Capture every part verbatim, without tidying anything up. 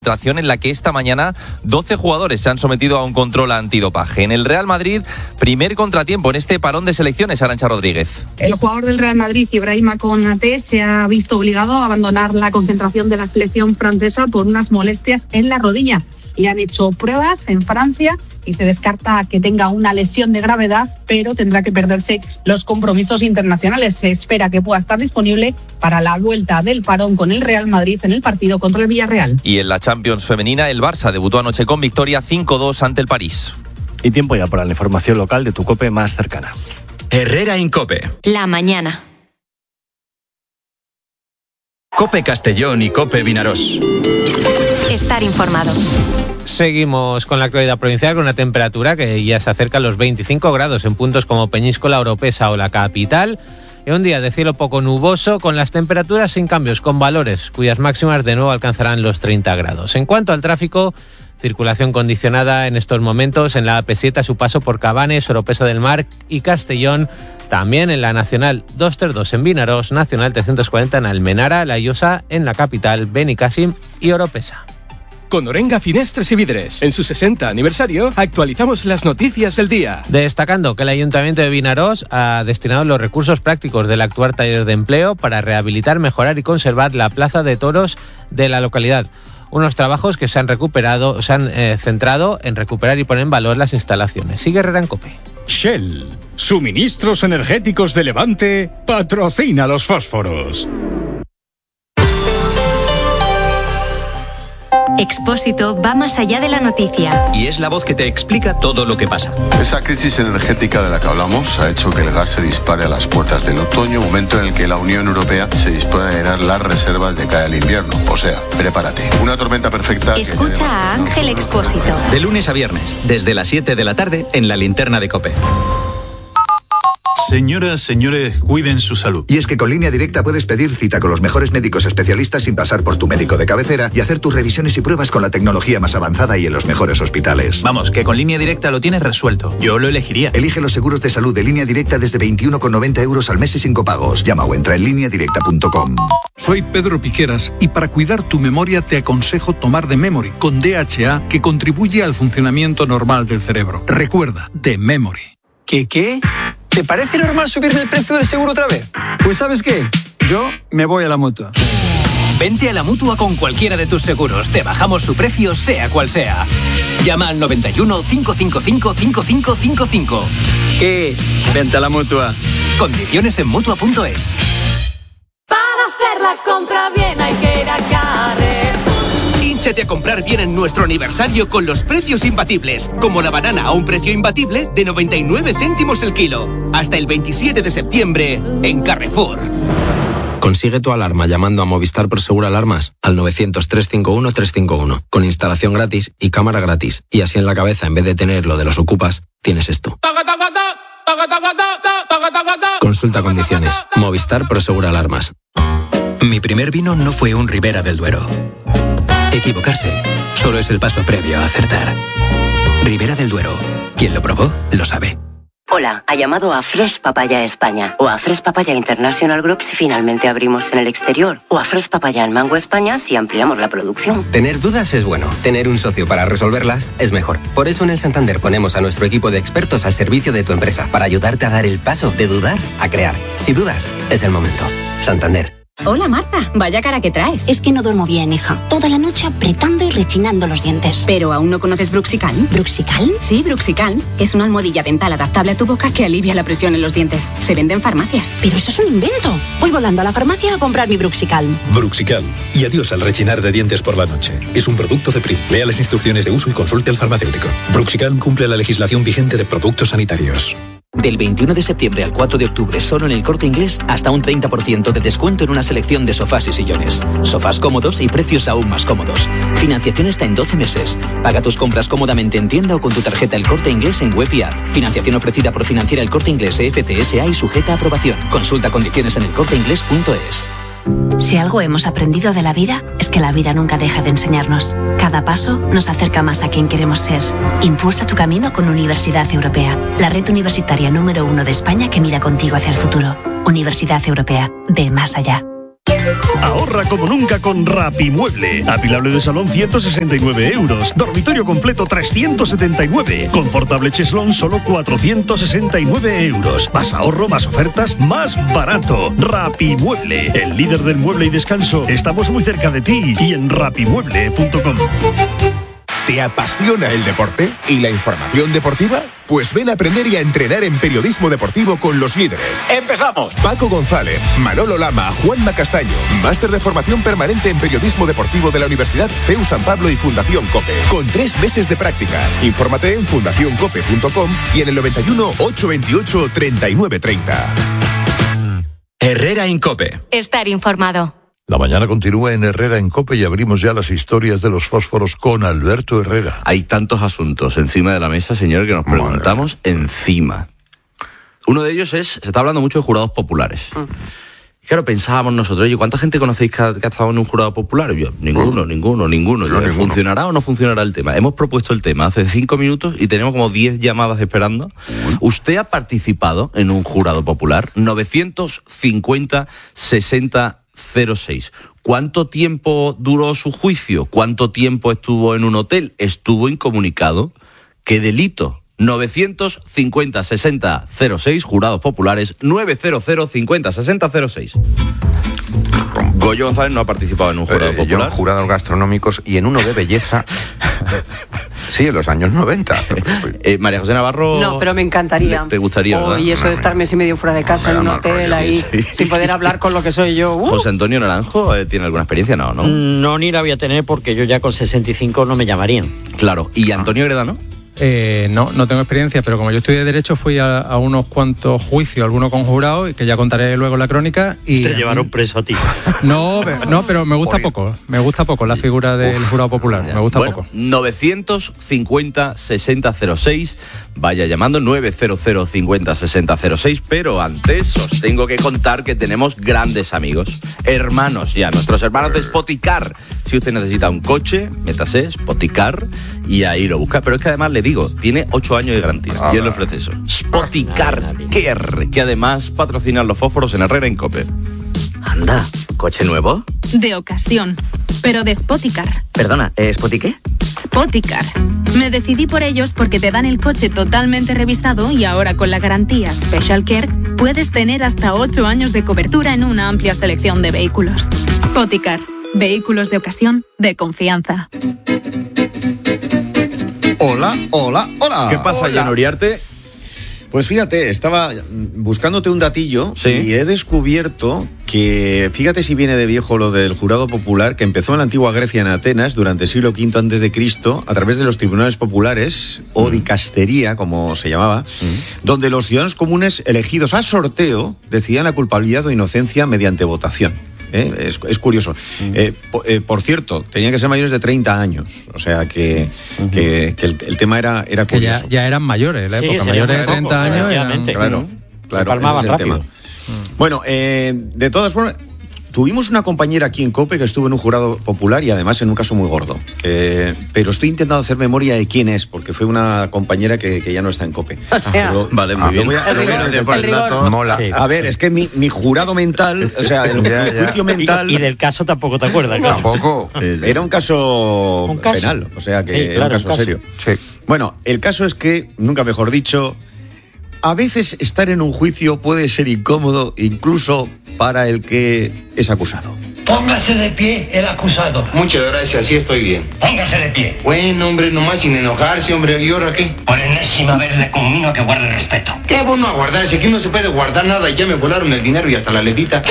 En la que esta mañana doce jugadores se han sometido a un control antidopaje. En el Real Madrid, primer contratiempo en este parón de selecciones, Arantxa Rodríguez. El jugador del Real Madrid, Ibrahima Konaté, se ha visto obligado a abandonar la concentración de la selección francesa por unas molestias en la rodilla. Le han hecho pruebas en Francia y se descarta que tenga una lesión de gravedad, pero tendrá que perderse los compromisos internacionales. Se espera que pueda estar disponible para la vuelta del parón con el Real Madrid en el partido contra el Villarreal. Y en la Champions femenina, el Barça debutó anoche con victoria cinco dos ante el París. Y tiempo ya para la información local de tu COPE más cercana. Herrera Incope. La mañana. COPE Castellón y COPE Vinarós. Estar informado. Seguimos con la actualidad provincial, con una temperatura que ya se acerca a los veinticinco grados en puntos como Peñíscola, Oropesa o la capital. En un día de cielo poco nuboso, con las temperaturas sin cambios, con valores cuyas máximas de nuevo alcanzarán los treinta grados. En cuanto al tráfico, circulación condicionada en estos momentos en la A P siete a su paso por Cabanes, Oropesa del Mar y Castellón. También en la Nacional doscientos treinta y dos en Vinarós, Nacional trescientos cuarenta en Almenara, La Llosa en la capital, Benicàssim y Oropesa. Con Orenga Finestres y Vidres. En su sesenta aniversario, actualizamos las noticias del día. Destacando que el Ayuntamiento de Vinarós ha destinado los recursos prácticos del actual taller de empleo para rehabilitar, mejorar y conservar la plaza de toros de la localidad. Unos trabajos que se han recuperado, se han eh, centrado en recuperar y poner en valor las instalaciones. Sigue Herrera en COPE. Shell, suministros energéticos de Levante, patrocina los fósforos. Expósito va más allá de la noticia. Y es la voz que te explica todo lo que pasa. Esa crisis energética de la que hablamos ha hecho que el gas se dispare a las puertas del otoño, momento en el que la Unión Europea se dispone a llenar las reservas de cara al invierno. O sea, prepárate. Una tormenta perfecta. Escucha a Ángel Expósito. De lunes a viernes, desde las siete de la tarde, en la linterna de COPE. Señoras, señores, cuiden su salud. Y es que con Línea Directa puedes pedir cita con los mejores médicos especialistas sin pasar por tu médico de cabecera y hacer tus revisiones y pruebas con la tecnología más avanzada y en los mejores hospitales. Vamos, que con Línea Directa lo tienes resuelto. Yo lo elegiría. Elige los seguros de salud de Línea Directa desde veintiuno con noventa euros al mes y sin copagos. Llama o entra en línea directa punto com. Soy Pedro Piqueras y para cuidar tu memoria te aconsejo tomar The Memory con D H A, que contribuye al funcionamiento normal del cerebro. Recuerda, The Memory. ¿Qué qué? ¿Te parece normal subirme el precio del seguro otra vez? Pues ¿sabes qué? Yo me voy a la Mutua. Vente a la Mutua con cualquiera de tus seguros. Te bajamos su precio, sea cual sea. Llama al noventa y uno, cinco cinco cinco, cinco cinco cinco cinco. ¿Qué? Vente a la Mutua. Condiciones en Mutua punto es. Para hacer la compra bien hay que ir a Carrefour. Hínchate a comprar bien en nuestro aniversario con los precios imbatibles, como la banana a un precio imbatible de noventa y nueve céntimos el kilo. Hasta el veintisiete de septiembre en Carrefour. Consigue tu alarma llamando a Movistar Prosegur Alarmas al novecientos, trescientos cincuenta y uno, trescientos cincuenta y uno, con instalación gratis y cámara gratis. Y así en la cabeza, en vez de tener lo de los ocupas, tienes esto. Consulta condiciones. Movistar Prosegur Alarmas. Mi primer vino no fue un Ribera del Duero. Equivocarse solo es el paso previo a acertar. Ribera del Duero. Quien lo probó, lo sabe. Hola, ha llamado a Fresh Papaya España o a Fresh Papaya International Group si finalmente abrimos en el exterior o a Fresh Papaya en Mango España si ampliamos la producción. Tener dudas es bueno, tener un socio para resolverlas es mejor. Por eso en el Santander ponemos a nuestro equipo de expertos al servicio de tu empresa para ayudarte a dar el paso de dudar a crear. Si dudas, es el momento. Santander. Hola Marta, vaya cara que traes. Es que no duermo bien, hija. Toda la noche apretando y rechinando los dientes. ¿Pero aún no conoces Bruxicalm? ¿Bruxicalm? Sí, Bruxicalm, que es una almohadilla dental adaptable a tu boca que alivia la presión en los dientes. Se vende en farmacias. Pero eso es un invento. Voy volando a la farmacia a comprar mi Bruxicalm. Bruxicalm. Y adiós al rechinar de dientes por la noche. Es un producto de Prim. Lea las instrucciones de uso y consulte al farmacéutico. Bruxicalm cumple la legislación vigente de productos sanitarios. Del veintiuno de septiembre al cuatro de octubre, solo en El Corte Inglés, hasta un treinta por ciento de descuento en una selección de sofás y sillones. Sofás cómodos y precios aún más cómodos. Financiación hasta en doce meses. Paga tus compras cómodamente en tienda o con tu tarjeta El Corte Inglés en web y app. Financiación ofrecida por Financiera El Corte Inglés F C S A y sujeta a aprobación. Consulta condiciones en el corte inglés punto es. Si algo hemos aprendido de la vida, es que la vida nunca deja de enseñarnos. Cada paso nos acerca más a quien queremos ser. Impulsa tu camino con Universidad Europea, la red universitaria número uno de España que mira contigo hacia el futuro. Universidad Europea, ve más allá. Ahorra como nunca con Rapimueble. Apilable de salón ciento sesenta y nueve euros. Dormitorio completo trescientos setenta y nueve. Confortable cheslón solo cuatrocientos sesenta y nueve euros. Más ahorro, más ofertas, más barato. Rapimueble, el líder del mueble y descanso. Estamos muy cerca de ti y en rapimueble punto com. ¿Te apasiona el deporte y la información deportiva? Pues ven a aprender y a entrenar en periodismo deportivo con los líderes. ¡Empezamos! Paco González, Manolo Lama, Juanma Castaño. Máster de formación permanente en periodismo deportivo de la Universidad C E U San Pablo y Fundación COPE. Con tres meses de prácticas. Infórmate en fundación cope punto com y en el noventa y uno, ochocientos veintiocho, treinta y nueve treinta. Herrera en COPE. Estar informado. La mañana continúa en Herrera en COPE y abrimos ya las historias de los fósforos con Alberto Herrera. Hay tantos asuntos encima de la mesa, señor, que nos preguntamos encima. Uno de ellos es, se está hablando mucho de jurados populares. Uh. Y claro, pensábamos nosotros, oye, ¿cuánta gente conocéis que ha, que ha estado en un jurado popular? Y yo, ninguno, uh. ninguno, ninguno. No, ninguno. ¿Funcionará o no funcionará el tema? Hemos propuesto el tema hace cinco minutos y tenemos como diez llamadas esperando. Uh. ¿Usted ha participado en un jurado popular? novecientos cincuenta, sesenta, cero seis. ¿Cuánto tiempo duró su juicio? ¿Cuánto tiempo estuvo en un hotel? ¿Estuvo incomunicado? ¿Qué delito? novecientos cincuenta, sesenta, cero seis, jurados populares, novecientos cincuenta, sesenta, cero seis. Goyo González no ha participado en un jurado eh, popular. Yo en jurados gastronómicos y en uno de belleza. Sí, en los años noventa. eh, María José Navarro. No, pero me encantaría. ¿Te gustaría? Oh, y eso de estar mes y medio fuera de casa, en un hotel, rollo, ahí, sí, sí. sin poder hablar con lo que soy yo. Uh. José Antonio Naranjo, eh, ¿tiene alguna experiencia? No, no. No, ni la voy a tener porque yo ya con sesenta y cinco no me llamarían. Claro. ¿Y Antonio Gredano? Eh, no, no tengo experiencia, pero como yo estudié Derecho fui a, a unos cuantos juicios, algunos con jurado, y que ya contaré luego en la crónica. Y te llevaron preso a ti. No, no, pero me gusta poco, me gusta poco la figura del Uf, jurado popular, me gusta bueno, poco. novecientos cincuenta, sesenta, cero seis, vaya llamando novecientos cincuenta, sesenta, cero seis, pero antes os tengo que contar que tenemos grandes amigos, hermanos ya, nuestros hermanos de Spoticar. Si usted necesita un coche, métase Spoticar y ahí lo busca, pero es que además le digo, tiene ocho años de garantía. Ah, ¿quién le ofrece eso? Spoticar Care, que además patrocinan los fósforos en Herrera en COPE. Anda, ¿coche nuevo? De ocasión, pero de Spoticar. Perdona, ¿eh, ¿Spoti qué? Spoticar. Me decidí por ellos porque te dan el coche totalmente revisado y ahora con la garantía Special Care puedes tener hasta ocho años de cobertura en una amplia selección de vehículos. Spoticar. Vehículos de ocasión de confianza. Hola, hola, hola. ¿Qué pasa, Jan Uriarte? Pues fíjate, estaba buscándote un datillo, ¿sí?, y he descubierto que, fíjate si viene de viejo lo del jurado popular, que empezó en la antigua Grecia, en Atenas, durante el siglo quinto antes de Cristo, a través de los tribunales populares, o mm. dicastería, como se llamaba, mm. donde los ciudadanos comunes elegidos a sorteo decidían la culpabilidad o inocencia mediante votación. ¿Eh? Es, es curioso. Uh-huh. Eh, po, eh, por cierto, tenían que ser mayores de treinta años. O sea que, uh-huh. que, que el, el tema era, era curioso. Que ya, ya eran mayores, en la sí, época. Mayores de treinta pocos, años. Eran, claro, claro. Palmaban rápido. Tema. Bueno, eh, de todas formas, tuvimos una compañera aquí en COPE que estuvo en un jurado popular y además en un caso muy gordo. Eh, pero estoy intentando hacer memoria de quién es, porque fue una compañera que, que ya no está en COPE. Pero, vale, muy bien. A, el rigor, el rigor, el rigor. Mola. Sí, a ver, sí. Es que mi, mi jurado mental, o sea, el, ya, el juicio mental... Y, y del caso tampoco te acuerdas, ¿no? Tampoco. Era un caso, ¿Un caso? penal, o sea que sí, era claro, un caso, un caso serio. Sí. Bueno, el caso es que, nunca mejor dicho, a veces estar en un juicio puede ser incómodo, incluso para el que es acusado. Póngase de pie el acusado. Muchas gracias, sí estoy bien. Póngase de pie. Bueno, hombre, nomás sin enojarse, hombre. ¿Y ahora qué? Por enésima vez le conmino que guarde respeto. ¿Qué bueno a guardarse? Aquí no se puede guardar nada y ya me volaron el dinero y hasta la levita.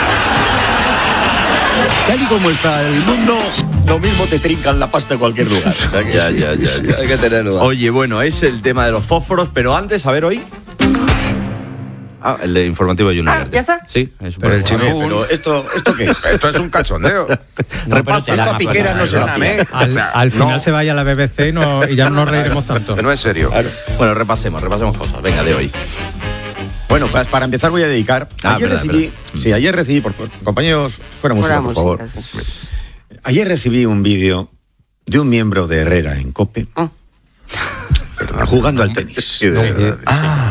Tal y como está el mundo, lo mismo te trincan la pasta en cualquier lugar. ya, ya, ya, ya. Hay que tenerlo. Oye, bueno, es el tema de los fósforos, pero antes, a ver, hoy... Ah, el de informativo de Junior. Ah, ¿ya está? Sí, es pero el chino, pero esto, ¿esto qué? Esto es un cachondeo. No, Repasa, esta piquera no se la ¿eh? Al, al final no. se vaya a la B B C no, y ya no nos reiremos tanto. No es serio. Claro. Bueno, repasemos, repasemos cosas. Venga, de hoy. Bueno, pues para empezar voy a dedicar. Ah, ayer verdad, recibí, verdad. sí, ayer recibí, por favor, compañeros, fuera música, por favor. Música, sí. Ayer recibí un vídeo de un miembro de Herrera en COPE. Oh. Jugando al tenis. Sí, de verdad, ah,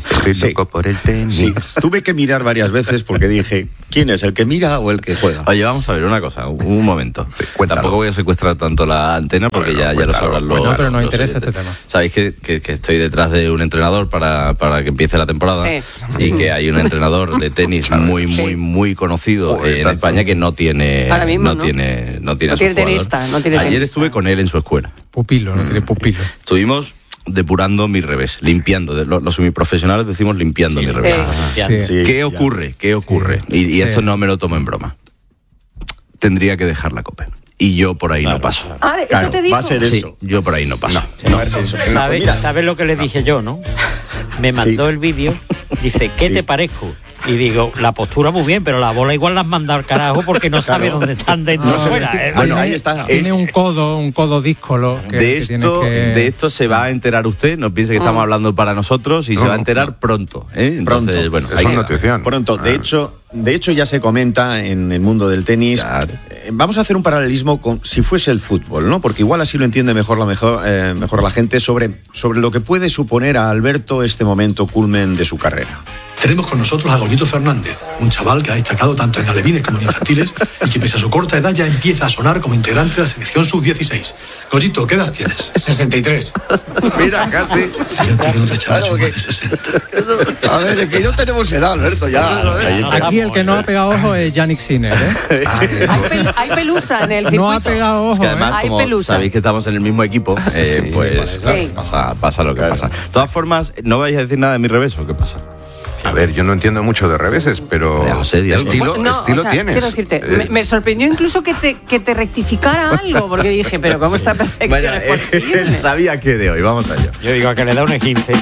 Estoy sí. loco por el tenis. Sí. Tuve que mirar varias veces porque dije, ¿quién es? ¿El que mira o el que juega? Oye, vamos a ver una cosa, un momento. Sí, tampoco voy a secuestrar tanto la antena porque bueno, ya, ya lo sabrán los... Bueno, pero nos los interesa este tema. Sabéis que, que, que estoy detrás de un entrenador para, para que empiece la temporada sí. y que hay un entrenador de tenis muy, muy, sí. muy conocido oh, en España que no tiene... Mismo, no, ¿no? tiene no tiene, no tiene tenista, no tiene Ayer tenista. estuve con él en su escuela. Pupilo, no mm. tiene pupilo. Estuvimos... depurando mi revés, limpiando. Los, los semiprofesionales decimos limpiando sí, mi revés. Sí. Sí. Sí. ¿Qué ocurre? ¿Qué ocurre? Sí. Y, y esto sí. no me lo tomo en broma. Tendría que dejar la COPE. Y yo por ahí claro, no paso. Ah, ¿eso claro, te dijo? Va a ser eso. Sí, yo por ahí no paso. No, no. No. ¿Sabes sabe lo que le dije yo, no? Me mandó sí. el vídeo, dice, ¿qué sí. te parezco? Y digo, la postura muy bien, pero la bola igual la has mandado al carajo porque no sabe claro. dónde están dentro no, fuera. ¿eh? Bueno, ahí está. Tiene un codo, un codo díscolo. Que, de, esto, que que... de esto se va a enterar usted, no piense que oh. estamos hablando para nosotros y no, se va a enterar no. pronto. ¿eh? Entonces, pronto. Bueno, es una notición. Pronto. De hecho, de hecho, ya se comenta en el mundo del tenis. Claro. Eh, vamos a hacer un paralelismo con si fuese el fútbol, ¿no? Porque igual así lo entiende mejor la mejor, eh, mejor la gente sobre, sobre lo que puede suponer a Alberto este momento culmen de su carrera. Tenemos con nosotros a Goyito Fernández, un chaval que ha destacado tanto en alevines como en infantiles y que pese a su corta edad ya empieza a sonar como integrante de la selección sub dieciséis. Goyito, ¿qué edad tienes? sesenta y tres. Mira, casi. Fíjate que no te echabas claro, más de sesenta. A ver, es que no tenemos edad, Alberto, ya. Aquí el que no ha pegado ojo es Yannick Sinner, ¿eh? hay, pel- hay pelusa en el circuito. No ha pegado ojo, es que además, ¿eh? como Hay pelusa. Sabéis que estamos en el mismo equipo, eh, sí, pues sí, claro, sí. pasa, pasa lo que claro. pasa. De todas formas, ¿no vais a decir nada de mi revés o qué pasa? A ver, yo no entiendo mucho de reveses, pero José, estilo, no, estilo o sea, tienes. Quiero decirte, eh. me, me sorprendió incluso que te, que te rectificara algo, porque dije, pero ¿cómo está perfecto? Bueno, él sabía que de hoy, vamos allá. Yo digo que le da un esguince.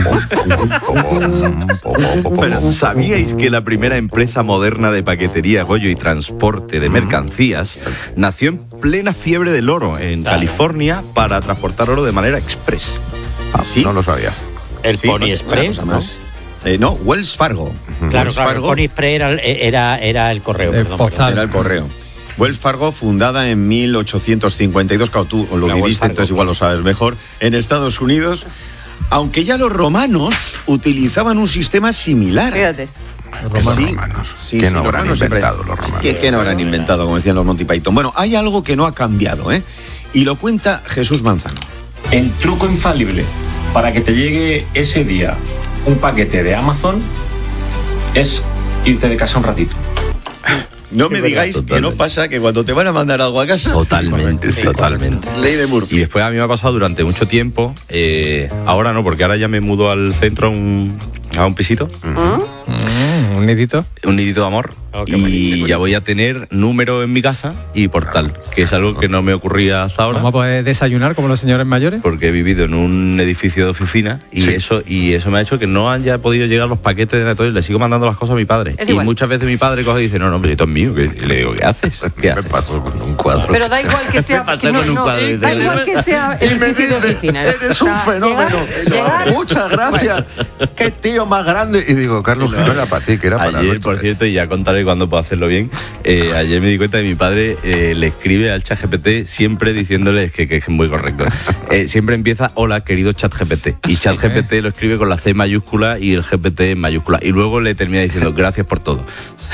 Pero ¿sabíais que la primera empresa moderna de paquetería, Goyo y transporte de mercancías nació en plena fiebre del oro en claro. California para transportar oro de manera express? Ah, ¿sí? No lo sabía. El sí, Pony pues, Express, ¿no? Eh, no, Wells Fargo. Claro, Wells claro, Fargo. el Pony Express era, era, era el correo. El perdón, postal. Era el correo. Wells Fargo, fundada en mil ochocientos cincuenta y dos, claro, tú lo viviste, entonces igual lo sabes mejor, en Estados Unidos, aunque ya los romanos utilizaban un sistema similar. Fíjate. Los sí, romanos. Sí, ¿Qué sí, no habrán inventado siempre, los romanos? ¿Qué, qué no habrán inventado, como decían los Monty Python? Bueno, hay algo que no ha cambiado, ¿eh? Y lo cuenta Jesús Manzano. El truco infalible para que te llegue ese día un paquete de Amazon es irte de casa un ratito. No me digáis que no pasa que cuando te van a mandar algo a casa... Totalmente, sí, totalmente. Ley de Murphy. Y después a mí me ha pasado durante mucho tiempo, eh, ahora no, porque ahora ya me mudo al centro a un, a un pisito. Uh-huh. Mm, un nidito. Un nidito de amor. Oh, y ya voy a tener número en mi casa y portal, que es algo que no me ocurría hasta ahora. ¿Vamos a poder desayunar como los señores mayores? Porque he vivido en un edificio de oficina y sí. eso y eso me ha hecho que no haya podido llegar los paquetes de todo y le sigo mandando las cosas a mi padre. Es y igual. Muchas veces mi padre coge y dice, no, no, pero esto es mío. Y le digo, ¿qué haces? ¿Qué haces? Me pasó con un cuadro. Pero da igual que sea... Me pasó no, con un no, cuadro. Da igual que sea el edificio de oficinas. Eres un fenómeno. Llegar, Muchas gracias. Qué tío más grande. Y digo, Carlos, que no era para ti, que era para ayer, por cierto, y ya contaré cuándo puedo hacerlo bien. Eh, ayer me di cuenta que mi padre eh, le escribe al ChatGPT siempre diciéndole que, que es muy correcto. Eh, siempre empieza, hola, querido ChatGPT. Y ChatGPT lo escribe con la C mayúscula y el G P T en mayúscula. Y luego le termina diciendo, gracias por todo.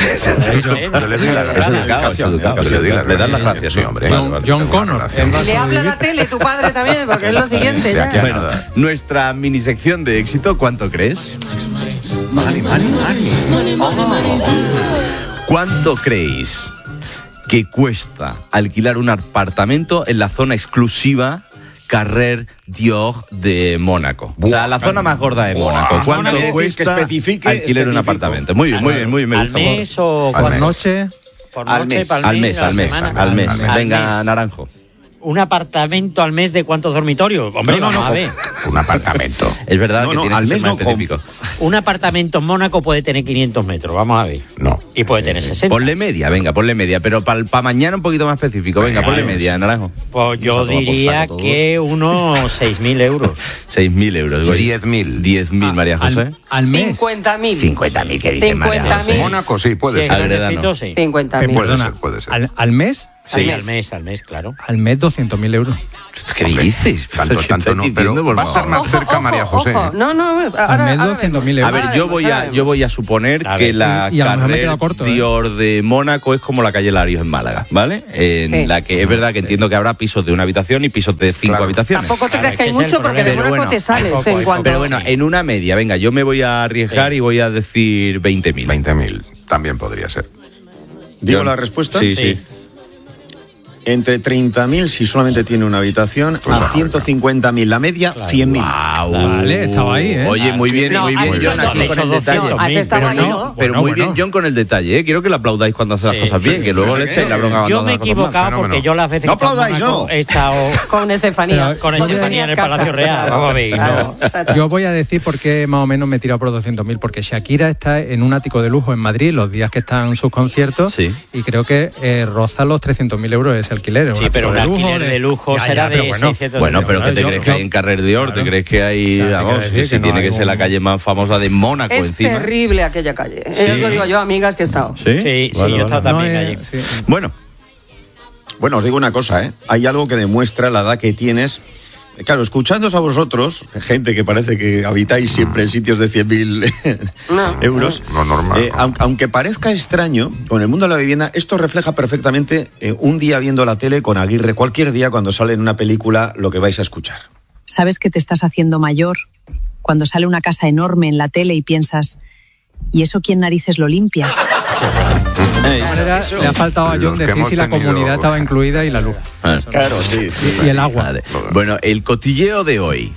Es educado, es educado. Le das las gracias, sí, hombre. John, John Connor. Y le habla a la tele, tu padre también, porque es lo siguiente. Ya. Bueno, nuestra minisección de éxito, ¿cuánto crees? Vale, vale, vale. ¿Cuánto creéis que cuesta alquilar un apartamento en la zona exclusiva Carrer Dior de Mónaco? Buah, o sea, la zona más gorda de Mónaco. ¿Cuánto cuesta alquilar un apartamento? Muy bien, muy bien, muy bien. Me gusta. ¿Al mes o por noche? Por al noche, mes, al al mes, al mes, al mes. Al Venga, mes. Naranjo. ¿Un apartamento al mes de cuántos dormitorios? Hombre, no, no, vamos no, a ver. Un apartamento. Es verdad no, que no, tiene al que ser mes más no específico. Un apartamento en Mónaco puede tener quinientos metros, vamos a ver. No. Y puede tener sesenta. Ponle media, venga, ponle media. Pero para pa mañana un poquito más específico. Venga, ponle media, Naranjo. Pues yo diría que unos seis mil euros. seis mil euros. diez mil. diez mil, María José. Al, al mes. cincuenta mil. cincuenta mil, ¿qué dice María José? Mónaco sí, puede sí, ser. Agredano. Sí. cincuenta mil. Puede ser, puede ser. ¿Al, al mes? Sí, al al mes. mes, al mes, claro. Al mes doscientos mil euros. ¿Qué dices? Tanto, tanto no, pero va a estar más Ojo, cerca ojo, María José. ojo. No, no, ahora, Al mes ahora doscientos mil vemos. euros. A ver, yo voy a, yo voy a suponer A que ver. la Y- y a lo mejor me he carrera quedado corto, ¿eh? Dior de Mónaco es como la calle Larios en Málaga, ¿vale? En Sí. la que es verdad que entiendo que habrá pisos de una habitación y pisos de cinco Claro. habitaciones. Tampoco te Claro, creas es que hay que ese es el mucho porque de problema. Pero Mónaco bueno, te sales tampoco en hay cuanto... Pero bueno, Sí. en una media, venga, yo me voy a arriesgar Sí. y voy a decir veinte mil. veinte mil también podría ser. ¿Digo Yo- la respuesta? Sí, Sí. sí. Entre treinta mil si solamente tiene una habitación, Pues a vamos, ciento cincuenta mil la media, cien mil. Wow. Vale, estaba ahí, ¿eh? Oye, muy bien, No, muy has bien, hecho John, dos- aquí has con hecho el doscientos detalle. No, has mil, estado pero ahí, no. ¿no? Pero Bueno, muy bueno. bien, John, con el detalle, ¿eh? Quiero que le aplaudáis cuando hace las Sí. cosas bien, que luego le echáis la bronca. Yo cuando me he hace las cosas mal. equivocado porque fenómeno. yo las veces No que he estado en aplaudáis, Mónaco no. he estado Con Estefanía. Pero- con Porque Estefanía en el tenías Palacio casa. Real. Vamos a ver, Claro, no. exacto. Yo voy a decir por qué más o menos me he tirado por doscientos mil, porque Shakira está en un ático de lujo en Madrid los días que están sus conciertos Sí. y creo que eh, roza los trescientos mil euros ese alquiler. Sí, pero un ático de alquiler de lujo Ya, será ya, pero de bueno. seiscientos Bueno, pero ¿qué te Yo- crees que yo- hay en Carrer Dior? ¿Te Claro. crees que hay, O sea, te vamos, quiero decir si que no tiene hay que ser la un- calle más famosa de Mónaco Es encima? terrible aquella calle. Eso os lo digo yo, amigas, que he estado. ¿Sí? Sí, sí, Vale, yo he vale. estado también No, eh, allí. sí. Bueno, Bueno, os digo una cosa, ¿eh? Hay algo que demuestra la edad que tienes. Claro, escuchándoos a vosotros, gente que parece que habitáis siempre en sitios de cien mil No. euros, Lo normal, eh, ¿no? aun- aunque parezca extraño, con el mundo de la vivienda, esto refleja perfectamente eh, un día viendo la tele con Aguirre, cualquier día cuando sale en una película, lo que vais a escuchar. Sabes que te estás haciendo mayor cuando sale una casa enorme en la tele y piensas, ¿y eso quién narices lo limpia? De todas maneras, le ha faltado a Los John que decir hemos si la tenido- comunidad estaba incluida y la luz. Claro, sí. Y, y el agua. vale. Bueno, el cotilleo de hoy.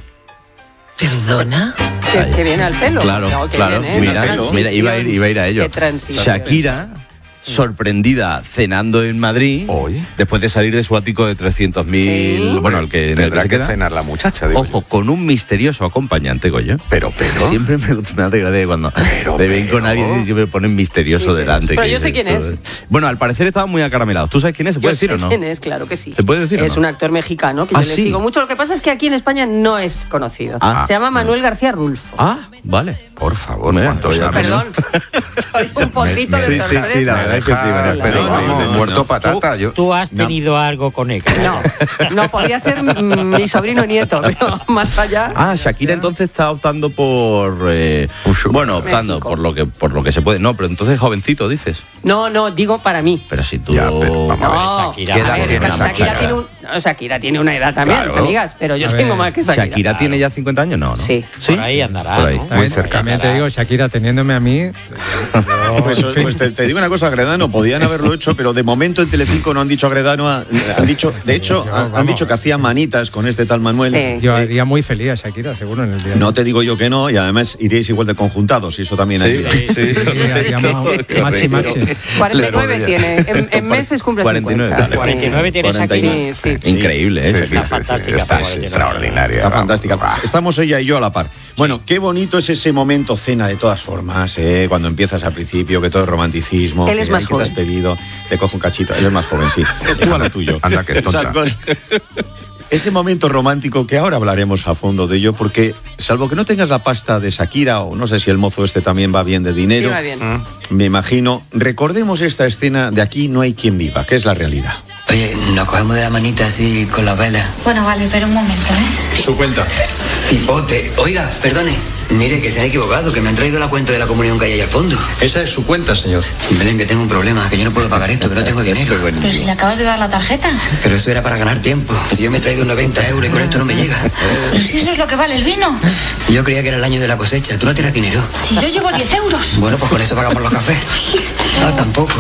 ¿Perdona? Que, que viene al pelo. Claro, No, que claro. viene, Mira, la mira, iba a ir, iba a ir a ello. Qué transición. Shakira, sorprendida cenando en Madrid, Hoy. después de salir de su ático de trescientos mil, Sí. bueno, el que, en el que Tendrá se que queda. cenar la muchacha. digo Ojo, con un misterioso acompañante, Goyo. Pero, pero. Siempre me, me hace gracia cuando Pero, me ven con pero. alguien y siempre ponen misterioso Sí, sí. delante. Pero que yo sé dices, quién tú, es. eh. Bueno, al parecer estaban muy acaramelados. ¿Tú sabes quién es? ¿Se puede Yo decir sé o no? quién es, claro que sí. ¿Se puede decir o Es no? un actor mexicano que Ah, yo le sí. sigo mucho. Lo que pasa es que aquí en España no es conocido. Ah. Se llama Manuel García Rulfo. Ah, vale. Por favor, Mira, ¿cuánto pues ya- sabes? Perdón. Soy un poquito de sí, sí, sorpresa. sí, la verdad es que sí, María. Pero No, vamos, no, no, muerto no. patata. Yo, Tú has tenido algo con él. No, no, podría ser mm, mi sobrino nieto, pero más allá. Ah, Shakira entonces está optando por eh, bueno, optando México. por lo que por lo que se puede. No, pero entonces jovencito dices. No, no, digo para mí. Pero si tú Ya, pero vamos a ver, No, Shakira. ¿Qué edad a ver, tiene Shakira, Shakira? tiene un, no, Shakira tiene una edad también, Claro. no me digas, pero yo A tengo ver, más que Shakira. Shakira tiene ya cincuenta años, no, ¿no? Sí. ¿Sí? Por ahí andará, Por ahí. ¿no? También, cerca. también te digo, Shakira, teniéndome a mí. yo, Pues, en fin. pues te, te digo una cosa, Agredano, podían haberlo hecho, pero de momento en Telecinco no han dicho Agredano, han dicho, de hecho, Yo, han, han vamos. dicho que hacía manitas con este tal Manuel. Sí. Yo Eh, haría muy feliz a Shakira, seguro, en el día. no te digo yo que no, y además iríais igual de conjuntados, y eso también ayuda. Sí, sí, Sí, haríamos machi machi. cuarenta y nueve Le tiene, en, en meses cumple cuarenta y nueve, cincuenta. vale. cuarenta y nueve tiene cuarenta y Shakira. nueve. Sí, sí. Increíble, ¿eh? Sí, sí, Shakira. sí, sí, fantástica, está pero bueno, extraordinaria. Está vamos, fantástica. va. Estamos ella y yo a la par. Bueno, qué bonito es ese momento cena de todas formas, ¿eh? Cuando empiezas al principio, que todo es romanticismo. Él es que, más ay, que te has joven. pedido, te coge un cachito. Él es más joven, sí. Tú a lo tuyo. Anda, que es tonta. Salvo- Ese momento romántico que ahora hablaremos a fondo de ello, porque salvo que no tengas la pasta de Shakira, o no sé si el mozo este también va bien de dinero, Sí, va bien. me imagino, recordemos esta escena de Aquí no hay quien viva, que es la realidad. Oye, nos cogemos de la manita así con las velas. Bueno, vale, pero un momento, ¿eh? Su cuenta. Cipote. Oiga, perdone. Mire que se ha equivocado, que me han traído la cuenta de la comunión que hay ahí al fondo. Esa es su cuenta, señor. Belén, que tengo un problema, que yo no puedo pagar esto, que no tengo dinero. Pero si le acabas de dar la tarjeta. Pero eso era para ganar tiempo. Si yo me he traído noventa euros y con esto no me llega. Pero si eso es lo que vale el vino. Yo creía que era el año de la cosecha. ¿Tú no tienes dinero? Si yo llevo diez euros. Bueno, pues con eso pagamos los cafés. Ah, tampoco.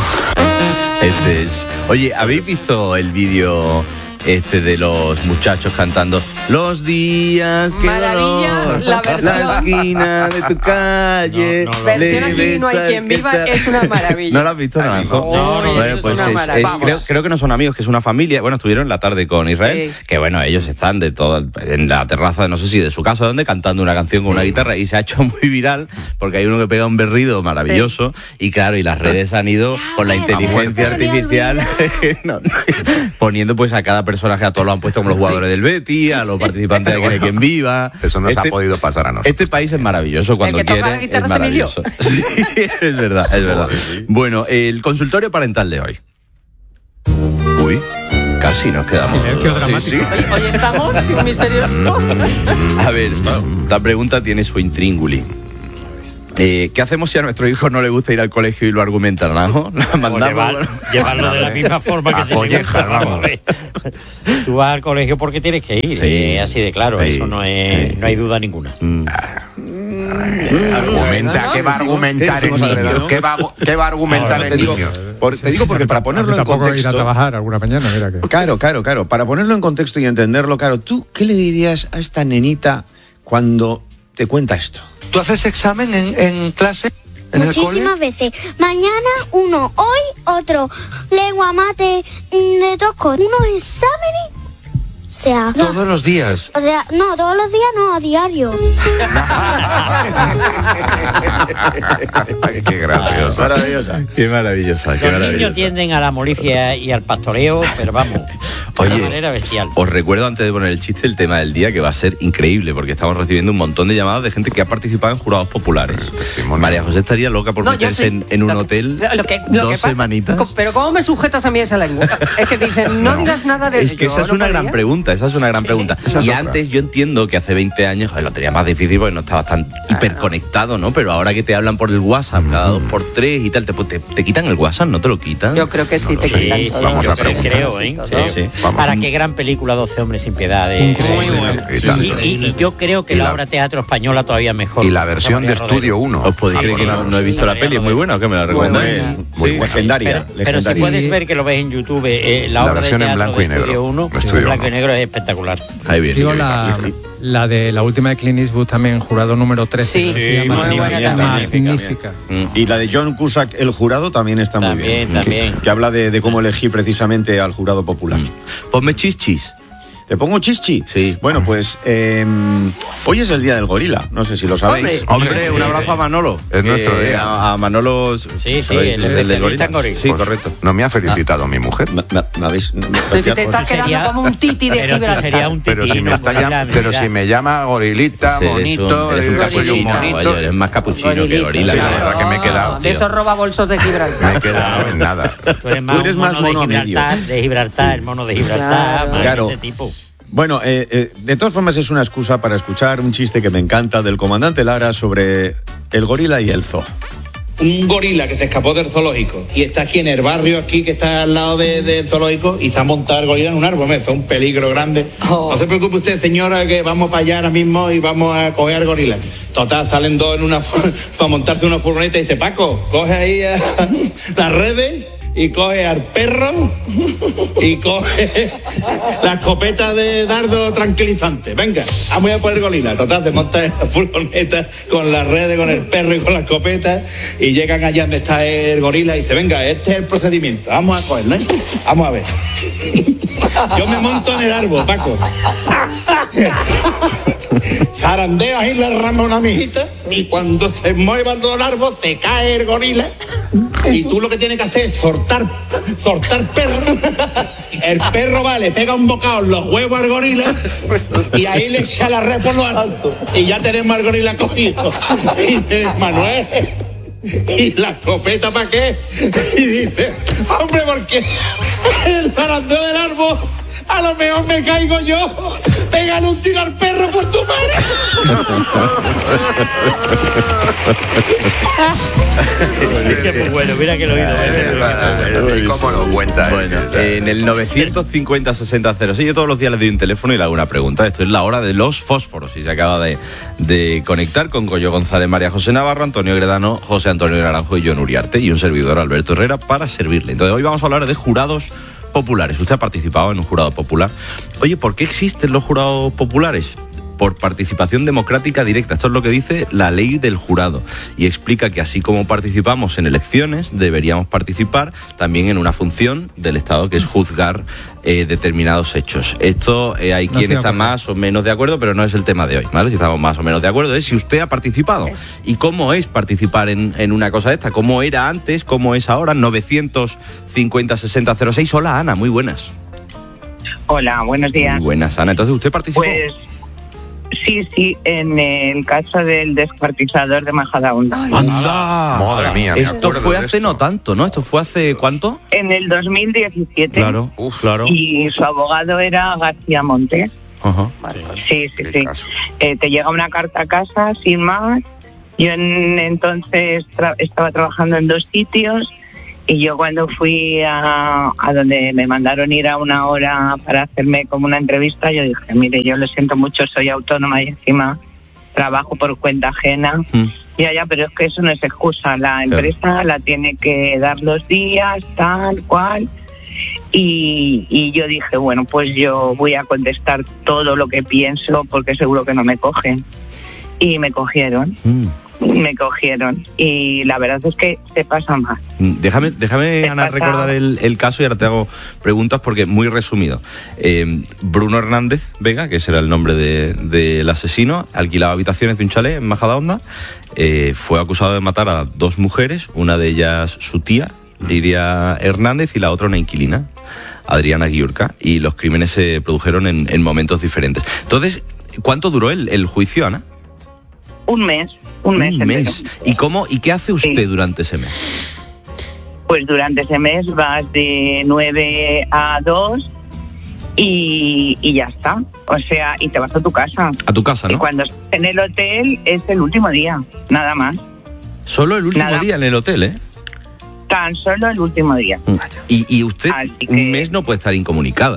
Este es- Oye, ¿habéis visto el vídeo este de los muchachos cantando Los días que Maravilla, dolor, la versión. esquina de tu calle? No, no, no. Versión Aquí le no hay ves quien al viva, que está- es una maravilla. ¿No lo has visto, Naranjo? No, no, Bueno, eso es pues una es- maravilla. es- creo, creo que no son amigos, que es una familia. Bueno, estuvieron la tarde con Israel, Sí. que bueno, ellos están de todo en la terraza, no sé si de su casa o dónde, cantando una canción con una guitarra y se ha hecho muy viral porque hay uno que pega un berrido maravilloso y claro, y las redes han ido con la inteligencia artificial no, poniendo pues a cada personaje, a todos lo han puesto como los jugadores del Betis, a los participantes de Aquí no hay quien viva. Eso nos Este- ha podido pasar a nosotros. Este país es maravilloso cuando El que toca quiere, la guitarra es es Emilio. maravilloso. Sí, es verdad, es verdad. Bueno, el consultorio parental de hoy. Uy, casi nos quedamos. Silencio dramático. Sí, sí. Hoy, hoy estamos misterioso. A ver, esta pregunta tiene su intríngulis. Eh, ¿Qué hacemos si a nuestro hijo no le gusta ir al colegio y lo argumentan, ¿no? Lo mandamos, llevar, bueno. llevarlo de la misma forma que se le gusta. Vamos a ver. Tú vas al colegio porque tienes que ir, sí. eh, así de claro, sí. Eso no es, sí. no hay duda ninguna. Mm. Argumenta, ¿qué va a argumentar el niño? ¿Qué va, qué va a argumentar el niño? Por, te digo porque para ponerlo en contexto... ir a trabajar alguna mañana, mira que... Claro, claro, claro. Para ponerlo en contexto y entenderlo, claro, ¿tú qué le dirías a esta nenita cuando te cuenta esto? ¿Tú haces examen en, en clase? ¿En Muchísimas veces. Mañana uno, hoy otro. Lengua, mate, de tosco. Unos exámenes. O sea... Todos los días. O sea, no, todos los días no, a diario. Qué graciosa. Maravillosa. Qué maravillosa. Qué Los maravillosa. niños tienden a la molicia y al pastoreo, pero vamos... Oye, de una manera bestial. Os recuerdo antes de poner el chiste el tema del día, que va a ser increíble, porque estamos recibiendo un montón de llamadas de gente que ha participado en jurados populares. María José estaría loca por No, meterse en, en un lo, hotel lo que, lo dos que pasa, semanitas. Pero ¿cómo me sujetas a mí esa lengua? Es que dicen, no, no digas nada de eso. Es que esa es no una podría. gran pregunta, esa es una gran sí, pregunta. Y antes yo entiendo que hace veinte años joder, lo tenía más difícil porque no estabas tan ah, hiperconectado, ¿no? Pero ahora que te hablan por el WhatsApp, cada dos por tres y tal, te, te, te quitan el WhatsApp, ¿no te lo quitan? Yo creo que sí, no te sé. quitan sí, todo. sí, Vamos yo a creo, creo, ¿eh? Sí, sí. Para qué gran película Doce hombres sin piedad. Eh. Muy buena. Y, y, y yo creo que la, la obra teatro española todavía mejor. Y la versión de Estudio uno. ¿Os podéis creer que no, no he visto la peli? Es muy buena, ¿o qué me la recomendáis? Muy sí, legendaria. Pero, pero si puedes ver que lo ves en YouTube, eh, la, la obra de teatro en blanco de y negro. Estudio uno, Estudio en blanco uno. y negro es espectacular. Ahí bien. Digo la, la de la última de Clint Eastwood también, jurado número trece. Sí, sí, sí magnífica. magnífica. magnífica. Y la de John Cusack, el jurado, también está también, muy bien. También, que, que habla de, de cómo elegir precisamente al jurado popular. Mm. Ponme chichis. ¿Te pongo chichi? Sí. Bueno, pues eh, hoy es el día del gorila, no sé si lo sabéis. Hombre, Hombre un abrazo a Manolo. Es nuestro eh, día. A, a Manolo. Sí, sí, el, el, el del gorila. gorila. Sí, pues, correcto. No me ha felicitado ah, mi mujer. ¿Me, me, me habéis, me, Te, te estás quedando sería, como un titi de pero Gibraltar. Sería un titi, pero si me, no, está mira, llama, mira. pero si me llama gorilita, Sí, monito, eres un, eres un soy un capuchino. monito. Oye, eres más capuchino Gorilita, que gorila. Sí, claro. la verdad que me he quedado. De esos roba bolsos de Gibraltar. Me he quedado en nada. Tú eres más, Tú eres un más mono mono de Gibraltar, medio. de Gibraltar, el mono de Gibraltar, Claro. más Claro. ese tipo. Bueno, eh, eh, de todas formas es una excusa para escuchar un chiste que me encanta del comandante Lara sobre el gorila y el zoo. Un gorila que se escapó del zoológico y está aquí en el barrio, aquí que está al lado de, del zoológico, y se ha montado el gorila en un árbol. Es un peligro grande. Oh. No se preocupe usted, señora, que vamos para allá ahora mismo y vamos a coger al gorila. Total, salen dos en una para montarse una furgoneta y dice, Paco, coge ahí a, las redes y coge al perro y coge la escopeta de dardo tranquilizante. Venga, vamos a poner gorila. Total, se monta en la furgoneta con las redes, con el perro y con la escopeta, y llegan allá donde está el gorila y dice, venga, este es el procedimiento, vamos a cogerlo, ¿eh? Vamos a ver. Yo me monto en el árbol, Paco. Zarandeo ahí la rama una mijita, y cuando se mueva todo el árbol se cae el gorila, y tú lo que tienes que hacer es soltar, soltar perro. El perro va, le pega un bocado en los huevos al gorila y ahí le echa la red por lo alto y ya tenemos al gorila cogido. Y dice, Manuel, ¿y la escopeta para qué? Y dice, hombre, porque en el zarandeo del árbol a lo mejor me caigo yo. Pégale un tiro al perro por tu madre. Qué muy bueno, mira que lo he oído. ¿Y cómo lo cuenta? Bueno, eh, en el novecientos cincuenta sesenta cero seis yo todos los días les doy un teléfono y le hago una pregunta. Esto es la hora de los fósforos y se acaba de, de conectar con Goyo González, María José Navarro, Antonio Gredano, José Antonio Naranjo y John Uriarte y un servidor, Alberto Herrera, para servirle. Entonces hoy vamos a hablar de jurados populares. Usted ha participado en un jurado popular. Oye, ¿por qué existen los jurados populares? Por participación democrática directa. Esto es lo que dice la ley del jurado y explica que así como participamos en elecciones, deberíamos participar también en una función del Estado, que es juzgar eh, determinados hechos. Esto eh, hay no quien está más o menos de acuerdo, pero no es el tema de hoy, ¿vale? Si estamos más o menos de acuerdo es si usted ha participado y cómo es participar en, en una cosa de esta, cómo era antes, cómo es ahora. Novecientos cincuenta sesenta cero seis. Hola, Ana, muy buenas. Hola, buenos días. Muy buenas, Ana. Entonces, ¿usted participó? Pues Sí, sí, en el caso del descuartizador de Majadahonda. ¡Anda! Madre mía, me Esto acuerdo fue de hace esto. no tanto, ¿no? Esto fue hace ¿cuánto? En el dos mil diecisiete. Claro, Uf, claro. Y su abogado era García Montes. Ajá. Sí, sí, sí. Eh, te llega una carta a casa, sin más. Yo en, entonces tra- estaba trabajando en dos sitios y yo cuando fui a, a donde me mandaron ir a una hora para hacerme como una entrevista, yo dije, mire, yo lo siento mucho, soy autónoma y encima trabajo por cuenta ajena. Mm. Ya, ya, pero es que eso no es excusa. La empresa la tiene que dar los días, tal cual. Y, y yo dije, bueno, pues yo voy a contestar todo lo que pienso porque seguro que no me cogen. Y me cogieron. Mm. Me cogieron. Y la verdad es que se pasa más. Déjame, déjame Ana, pasa? recordar el, el caso y ahora te hago preguntas porque muy resumido. Eh, Bruno Hernández Vega, que ese era el nombre de, del asesino, alquilaba habitaciones de un chalet en Majadahonda, eh, fue acusado de matar a dos mujeres, una de ellas su tía, Lidia Hernández, y la otra una inquilina, Adriana Guiurca, y los crímenes se produjeron en, en momentos diferentes. Entonces, ¿cuánto duró el, el juicio, Ana? Un mes. Un mes. Un mes. ¿Y cómo y qué hace usted sí. durante ese mes? Pues durante ese mes vas de nueve a dos y, y ya está. O sea, y te vas a tu casa. A tu casa, ¿no? Y cuando estás en el hotel es el último día, nada más. Solo el último nada. día en el hotel, ¿eh? Tan solo el último día. Y, y usted que... un mes no puede estar incomunicada.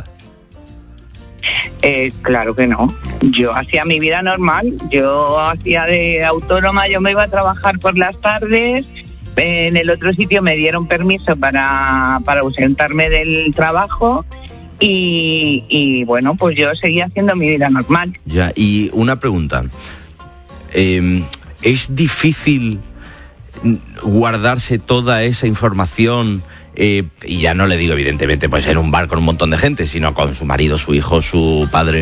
Eh, claro que no. Yo hacía mi vida normal. Yo hacía de autónoma, yo me iba a trabajar por las tardes. En el otro sitio me dieron permiso para, para ausentarme del trabajo. Y, y bueno, pues yo seguía haciendo mi vida normal. Ya, y una pregunta. Eh, ¿Es difícil guardarse toda esa información? Eh, y ya no le digo, evidentemente, pues en un bar con un montón de gente, sino con su marido, su hijo, su padre.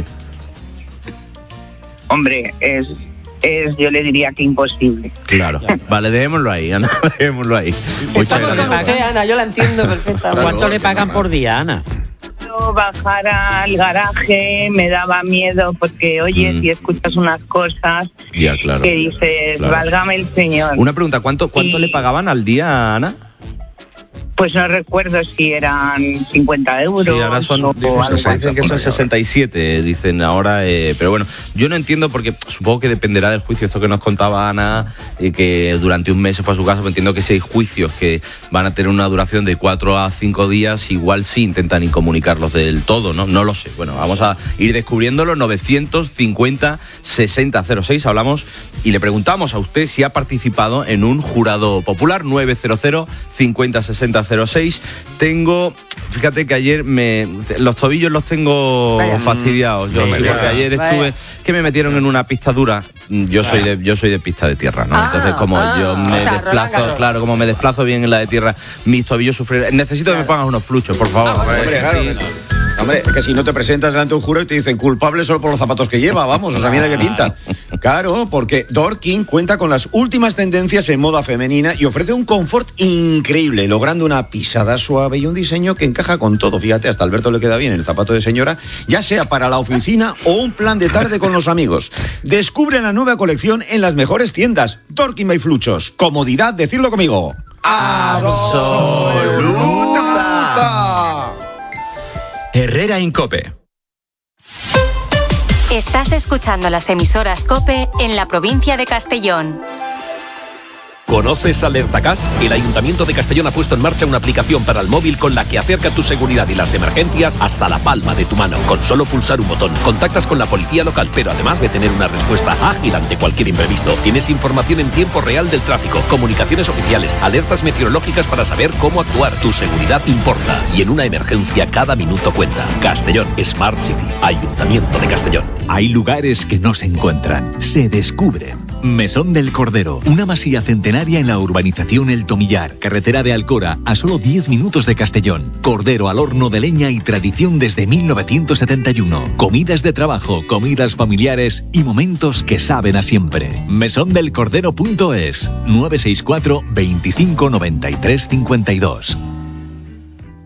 Hombre, es, es yo le diría que imposible. Claro. Vale, dejémoslo ahí, Ana, dejémoslo ahí. Muchas gracias. Ana, yo la entiendo perfectamente. ¿Cuánto le pagan por día, Ana? Bajar al garaje me daba miedo porque, oye, mm. si escuchas unas cosas ya, claro, que dices, claro. válgame el Señor. Una pregunta, ¿cuánto, cuánto y... le pagaban al día, Ana? Pues no recuerdo si eran cincuenta euros. Sí, ahora son, o dicen, dicen que son sesenta y siete, dicen ahora, eh, pero bueno, yo no entiendo porque supongo que dependerá del juicio, esto que nos contaba Ana, eh, que durante un mes se fue a su casa, pero entiendo que si hay juicios que van a tener una duración de cuatro a cinco días, igual sí intentan incomunicarlos del todo, ¿no? No lo sé. Bueno, vamos a ir descubriéndolo. Novecientos cincuenta sesenta cero seis, hablamos y le preguntamos a usted si ha participado en un jurado popular. Nueve cero cero cincuenta sesenta cero seis. Tengo, fíjate que ayer me los tobillos los tengo Vaya. fastidiados. Yo, porque ayer estuve, Vaya. que me metieron en una pista dura. Yo Vaya. soy de yo soy de pista de tierra, ¿no? Ah, Entonces como ah, yo me o sea, desplazo, claro, como me desplazo bien en la de tierra, mis tobillos sufren. Necesito claro. que me pongas unos fluchos, por favor. Ah, hombre, claro, sí. Hombre, es que si no te presentas delante de un jurado y te dicen culpable solo por los zapatos que lleva, vamos, o sea, mira qué pinta. Claro, porque Dorkin cuenta con las últimas tendencias en moda femenina y ofrece un confort increíble, logrando una pisada suave y un diseño que encaja con todo. Fíjate, hasta Alberto le queda bien el zapato de señora, ya sea para la oficina o un plan de tarde con los amigos. Descubre la nueva colección en las mejores tiendas. Dorkin by Fluchos. Comodidad, decirlo conmigo. ¡Absoluta! Herrera Incope. Estás escuchando las emisoras COPE en la provincia de Castellón. ¿Conoces AlertaCas? El Ayuntamiento de Castellón ha puesto en marcha una aplicación para el móvil con la que acerca tu seguridad y las emergencias hasta la palma de tu mano. Con solo pulsar un botón, contactas con la policía local, pero además de tener una respuesta ágil ante cualquier imprevisto, tienes información en tiempo real del tráfico, comunicaciones oficiales, alertas meteorológicas para saber cómo actuar. Tu seguridad importa y en una emergencia cada minuto cuenta. Castellón Smart City, Ayuntamiento de Castellón. Hay lugares que no se encuentran, se descubren. Mesón del Cordero, una masía centenaria en la urbanización El Tomillar, carretera de Alcora, a solo diez minutos de Castellón. Cordero al horno de leña y tradición desde mil novecientos setenta y uno. Comidas de trabajo, comidas familiares y momentos que saben a siempre. mesón del cordero punto es, nueve seis cuatro, veinticinco, noventa y tres, cincuenta y dos.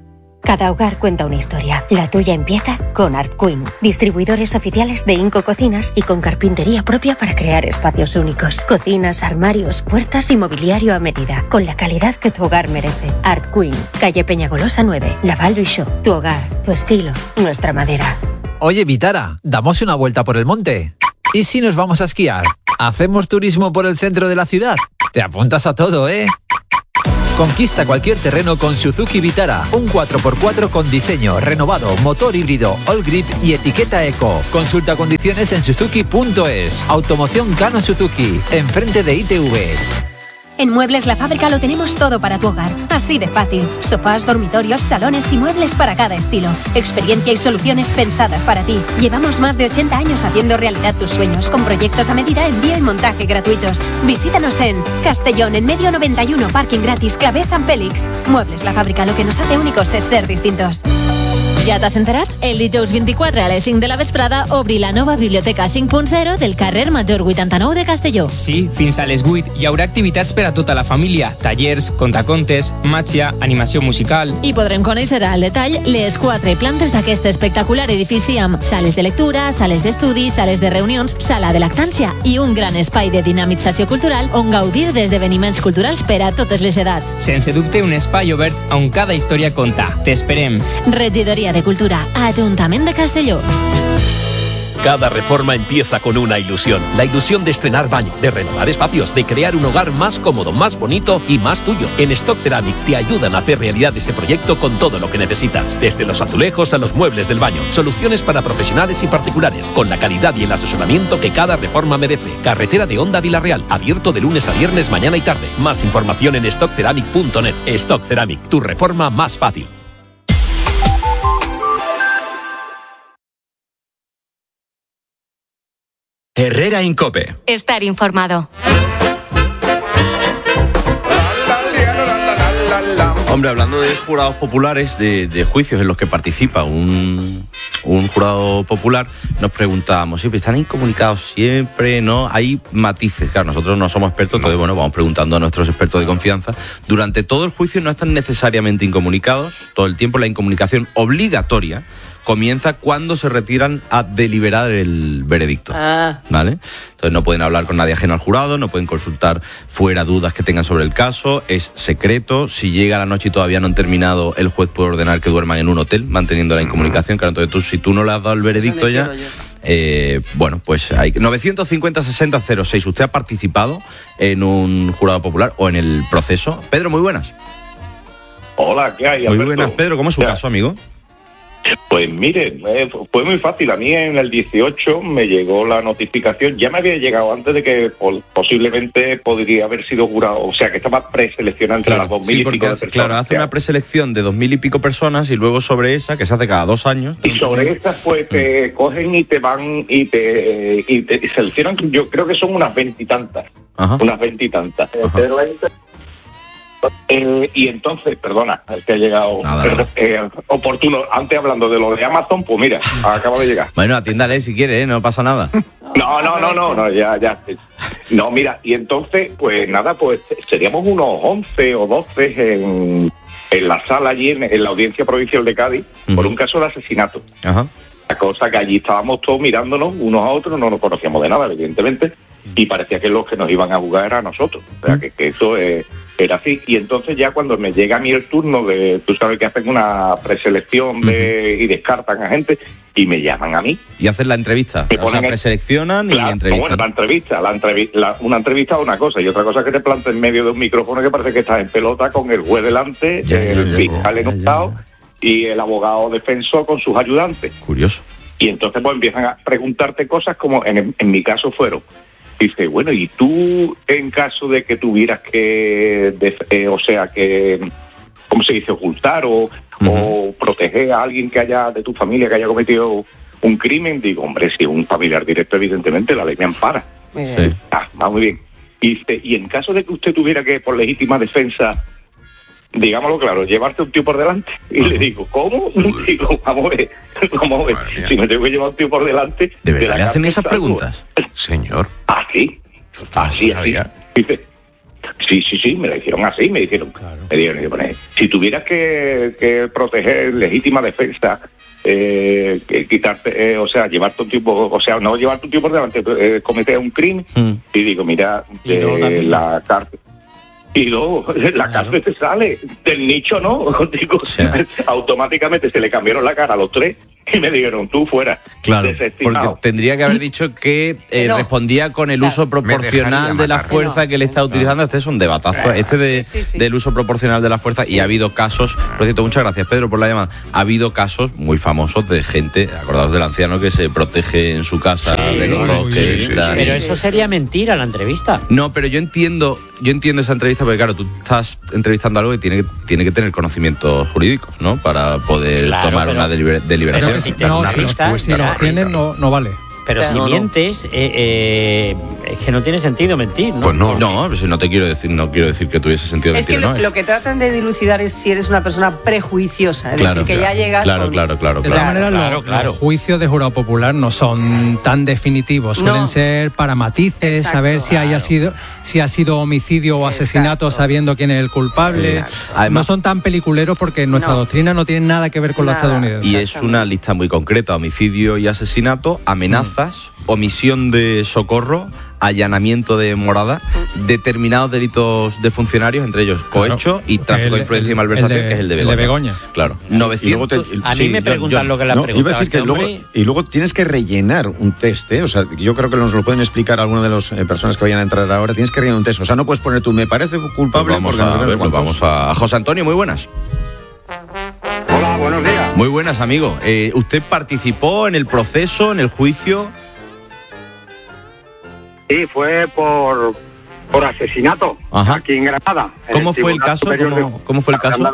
Cada hogar cuenta una historia. La tuya empieza con Art Queen. Distribuidores oficiales de Inco Cocinas y con carpintería propia para crear espacios únicos. Cocinas, armarios, puertas y mobiliario a medida. Con la calidad que tu hogar merece. Art Queen. Calle Peñagolosa nueve. Laval du Choix. Tu hogar, tu estilo, nuestra madera. Oye, Vitara, ¿damos una vuelta por el monte? ¿Y si nos vamos a esquiar? ¿Hacemos turismo por el centro de la ciudad? Te apuntas a todo, ¿eh? Conquista cualquier terreno con Suzuki Vitara. Un cuatro por cuatro con diseño, renovado, motor híbrido, all grip y etiqueta eco. Consulta condiciones en suzuki punto es. Automoción Kano Suzuki, enfrente de I T V. En Muebles La Fábrica lo tenemos todo para tu hogar. Así de fácil. Sofás, dormitorios, salones y muebles para cada estilo. Experiencia y soluciones pensadas para ti. Llevamos más de ochenta años haciendo realidad tus sueños, con proyectos a medida, envío y montaje gratuitos. Visítanos en Castellón, en Medio noventa y uno, parking gratis, Clavé San Félix. Muebles La Fábrica, lo que nos hace únicos es ser distintos. Ja t'has enterat? El dijous vint-i-quatre a les cinc de la vesprada obri la nova Biblioteca cinc punt zero del carrer Major vuitanta-nou de Castelló. Sí, fins a les vuit hi haurà activitats per a tota la família, tallers, contacontes, màgia, animació musical... I podrem conèixer al detall les quatre plantes d'aquest espectacular edifici amb sales de lectura, sales d'estudi, sales de reunions, sala de lactància i un gran espai de dinamització cultural on gaudir d'esdeveniments culturals per a totes les edats. Sense dubte, un espai obert on cada història conta. T'esperem. Regidoria de Cultura, Ayuntamiento de Castelló. Cada reforma empieza con una ilusión. La ilusión de estrenar baño, de renovar espacios, de crear un hogar más cómodo, más bonito y más tuyo. En Stock Ceramic te ayudan a hacer realidad ese proyecto con todo lo que necesitas. Desde los azulejos a los muebles del baño. Soluciones para profesionales y particulares, con la calidad y el asesoramiento que cada reforma merece. Carretera de Honda Villarreal, abierto de lunes a viernes, mañana y tarde. Más información en stock ceramic punto net. Stock Ceramic, tu reforma más fácil. Herrera Incope. Estar informado. Hombre, hablando de jurados populares, de, de juicios en los que participa un, un jurado popular, nos preguntábamos, ¿sí, están incomunicados siempre? ¿No? Hay matices, claro, nosotros no somos expertos, entonces bueno, vamos preguntando a nuestros expertos de confianza. Durante todo el juicio no están necesariamente incomunicados, todo el tiempo la incomunicación obligatoria comienza cuando se retiran a deliberar el veredicto. Ah. ¿Vale? Entonces no pueden hablar con nadie ajeno al jurado, no pueden consultar fuera dudas que tengan sobre el caso, es secreto. Si llega la noche y todavía no han terminado, el juez puede ordenar que duerman en un hotel, manteniendo la incomunicación. Claro, entonces tú, si tú no le has dado el veredicto ya, eh, bueno, pues hay novecientos cincuenta sesenta cero seis. ¿Usted ha participado en un jurado popular o en el proceso? Pedro, muy buenas. Hola, ¿qué hay, Alberto? Muy buenas, Pedro. ¿Cómo es su ya. caso, amigo? Pues mire, eh, fue muy fácil. A mí en el dieciocho me llegó la notificación. Ya me había llegado antes de que posiblemente podría haber sido jurado. O sea, que estaba preseleccionada entre claro, las dos mil sí, y pico de hace, personas. Claro, hace una preselección de dos mil y pico personas y luego sobre esa, que se hace cada dos años. Y sobre esa, pues te cogen y te van y te, y te y seleccionan. Yo creo que son unas veintitantas. Unas veintitantas. Eh, y entonces, perdona, es que ha llegado nada, perdón, nada. Eh, oportuno. Antes hablando de lo de Amazon, pues mira, acaba de llegar. Bueno, atiéndale si quiere, ¿eh? No pasa nada. No, no, no, no, no, ya, ya. No, mira, y entonces, pues nada, pues seríamos unos once o doce en, en la sala allí, en, en la Audiencia Provincial de Cádiz, uh-huh. por un caso de asesinato. Ajá. La cosa que allí estábamos todos mirándonos unos a otros, no nos conocíamos de nada, evidentemente, y parecía que los que nos iban a jugar eran nosotros. O sea, que, que eso eh, era así. Y entonces ya cuando me llega a mí el turno de, tú sabes que hacen una preselección de, uh-huh. y descartan a gente, y me llaman a mí. Y hacen la entrevista. Me o sea, preseleccionan la, y entrevistan. Bueno, la entrevista, la entrevi- la, una entrevista es una cosa, y otra cosa es que te plantes en medio de un micrófono que parece que estás en pelota con el juez delante, ya, el ya, ya, fiscal ya, enojado y el abogado defensor con sus ayudantes. Curioso. Y entonces pues empiezan a preguntarte cosas como en, en mi caso fueron. Dice, bueno, ¿y tú en caso de que tuvieras que, de, eh, o sea, que, ¿cómo se dice? Ocultar o, uh-huh. o proteger a alguien que haya, de tu familia, que haya cometido un crimen? Digo, hombre, si es un familiar directo, evidentemente la ley me ampara. Sí. Ah, va muy bien. Y, dice, y en caso de que usted tuviera que, por legítima defensa, digámoslo claro, llevarte un tío por delante. Y le digo, ¿cómo? Digo, vamos a ver, vamos a ver. Si me tengo que llevar un tío por delante... ¿De verdad de le hacen esas salvo. preguntas? Señor. Así, así, así. Dice, Sí, sí, sí, me la hicieron así, me dijeron, claro. me dijeron, si tuvieras que, que proteger legítima defensa, eh, que quitarte, eh, o sea, llevarte un tipo, o sea, no llevarte un tipo por delante, eh, cometer un crimen, mm. y digo, mira, eh, la cárcel. Y luego la claro. cárcel te sale, del nicho no, digo, sí. automáticamente se le cambiaron la cara a los tres y me dijeron, tú fuera. Claro, porque tendría que haber dicho que eh, no. respondía con el claro. uso proporcional de la fuerza no. que le está utilizando. Este es un debatazo, este de, sí, sí, sí. del uso proporcional de la fuerza, sí. y ha habido casos, por cierto, muchas gracias Pedro por la llamada, ha habido casos muy famosos de gente, acordaos del anciano que se protege en su casa sí, de los sí, sí, sí, pero eso sería mentira, la entrevista. No, pero yo entiendo, yo entiendo esa entrevista porque claro, tú estás entrevistando algo que tiene que, tiene que tener conocimientos jurídicos, ¿no? Para poder claro, tomar una deliber- deliberación. Si no, si, los, si los tienen, no, no vale. Pero si no, mientes, no. Eh, eh, es que no tiene sentido mentir, ¿no? Pues no, no, si no te quiero decir, no quiero decir que tuviese sentido es mentir. Que lo, no es lo que tratan de dilucidar es si eres una persona prejuiciosa, es claro, decir, que claro, ya llegas claro, con... claro, claro, de todas claro. maneras, claro, los, claro. los juicios de jurado popular no son tan definitivos, suelen no. ser para matices, exacto, saber si claro. haya sido si ha sido homicidio o asesinato, exacto. sabiendo quién es el culpable. Además, no son tan peliculeros porque nuestra no. doctrina no tiene nada que ver con nada. la estadounidense. Y es una lista muy concreta: homicidio y asesinato, amenazas, mm. omisión de socorro, allanamiento de morada, mm. determinados delitos de funcionarios, entre ellos cohecho claro. y tráfico el, de influencia el, y malversación, que es el de Begoña. El de Begoña. Claro. Sí. novecientos Te, a mí sí, me preguntan yo, yo, lo que la no, pregunta. Iba a decir que luego, y luego tienes que rellenar un test, ¿eh? O sea, yo creo que nos lo pueden explicar algunas de las eh, personas que vayan a entrar ahora. Tienes que rellenar un test. O sea, no puedes poner tú, me parece culpable. Pues vamos, a, ver, pues vamos a José Antonio, muy buenas. Hola, buenos días. Muy buenas, amigo. Eh, ¿Usted participó en el proceso, en el juicio? Sí, fue por, por asesinato. Ajá. Aquí en Granada. ¿Cómo fue el caso? ¿Cómo, ¿Cómo fue el caso?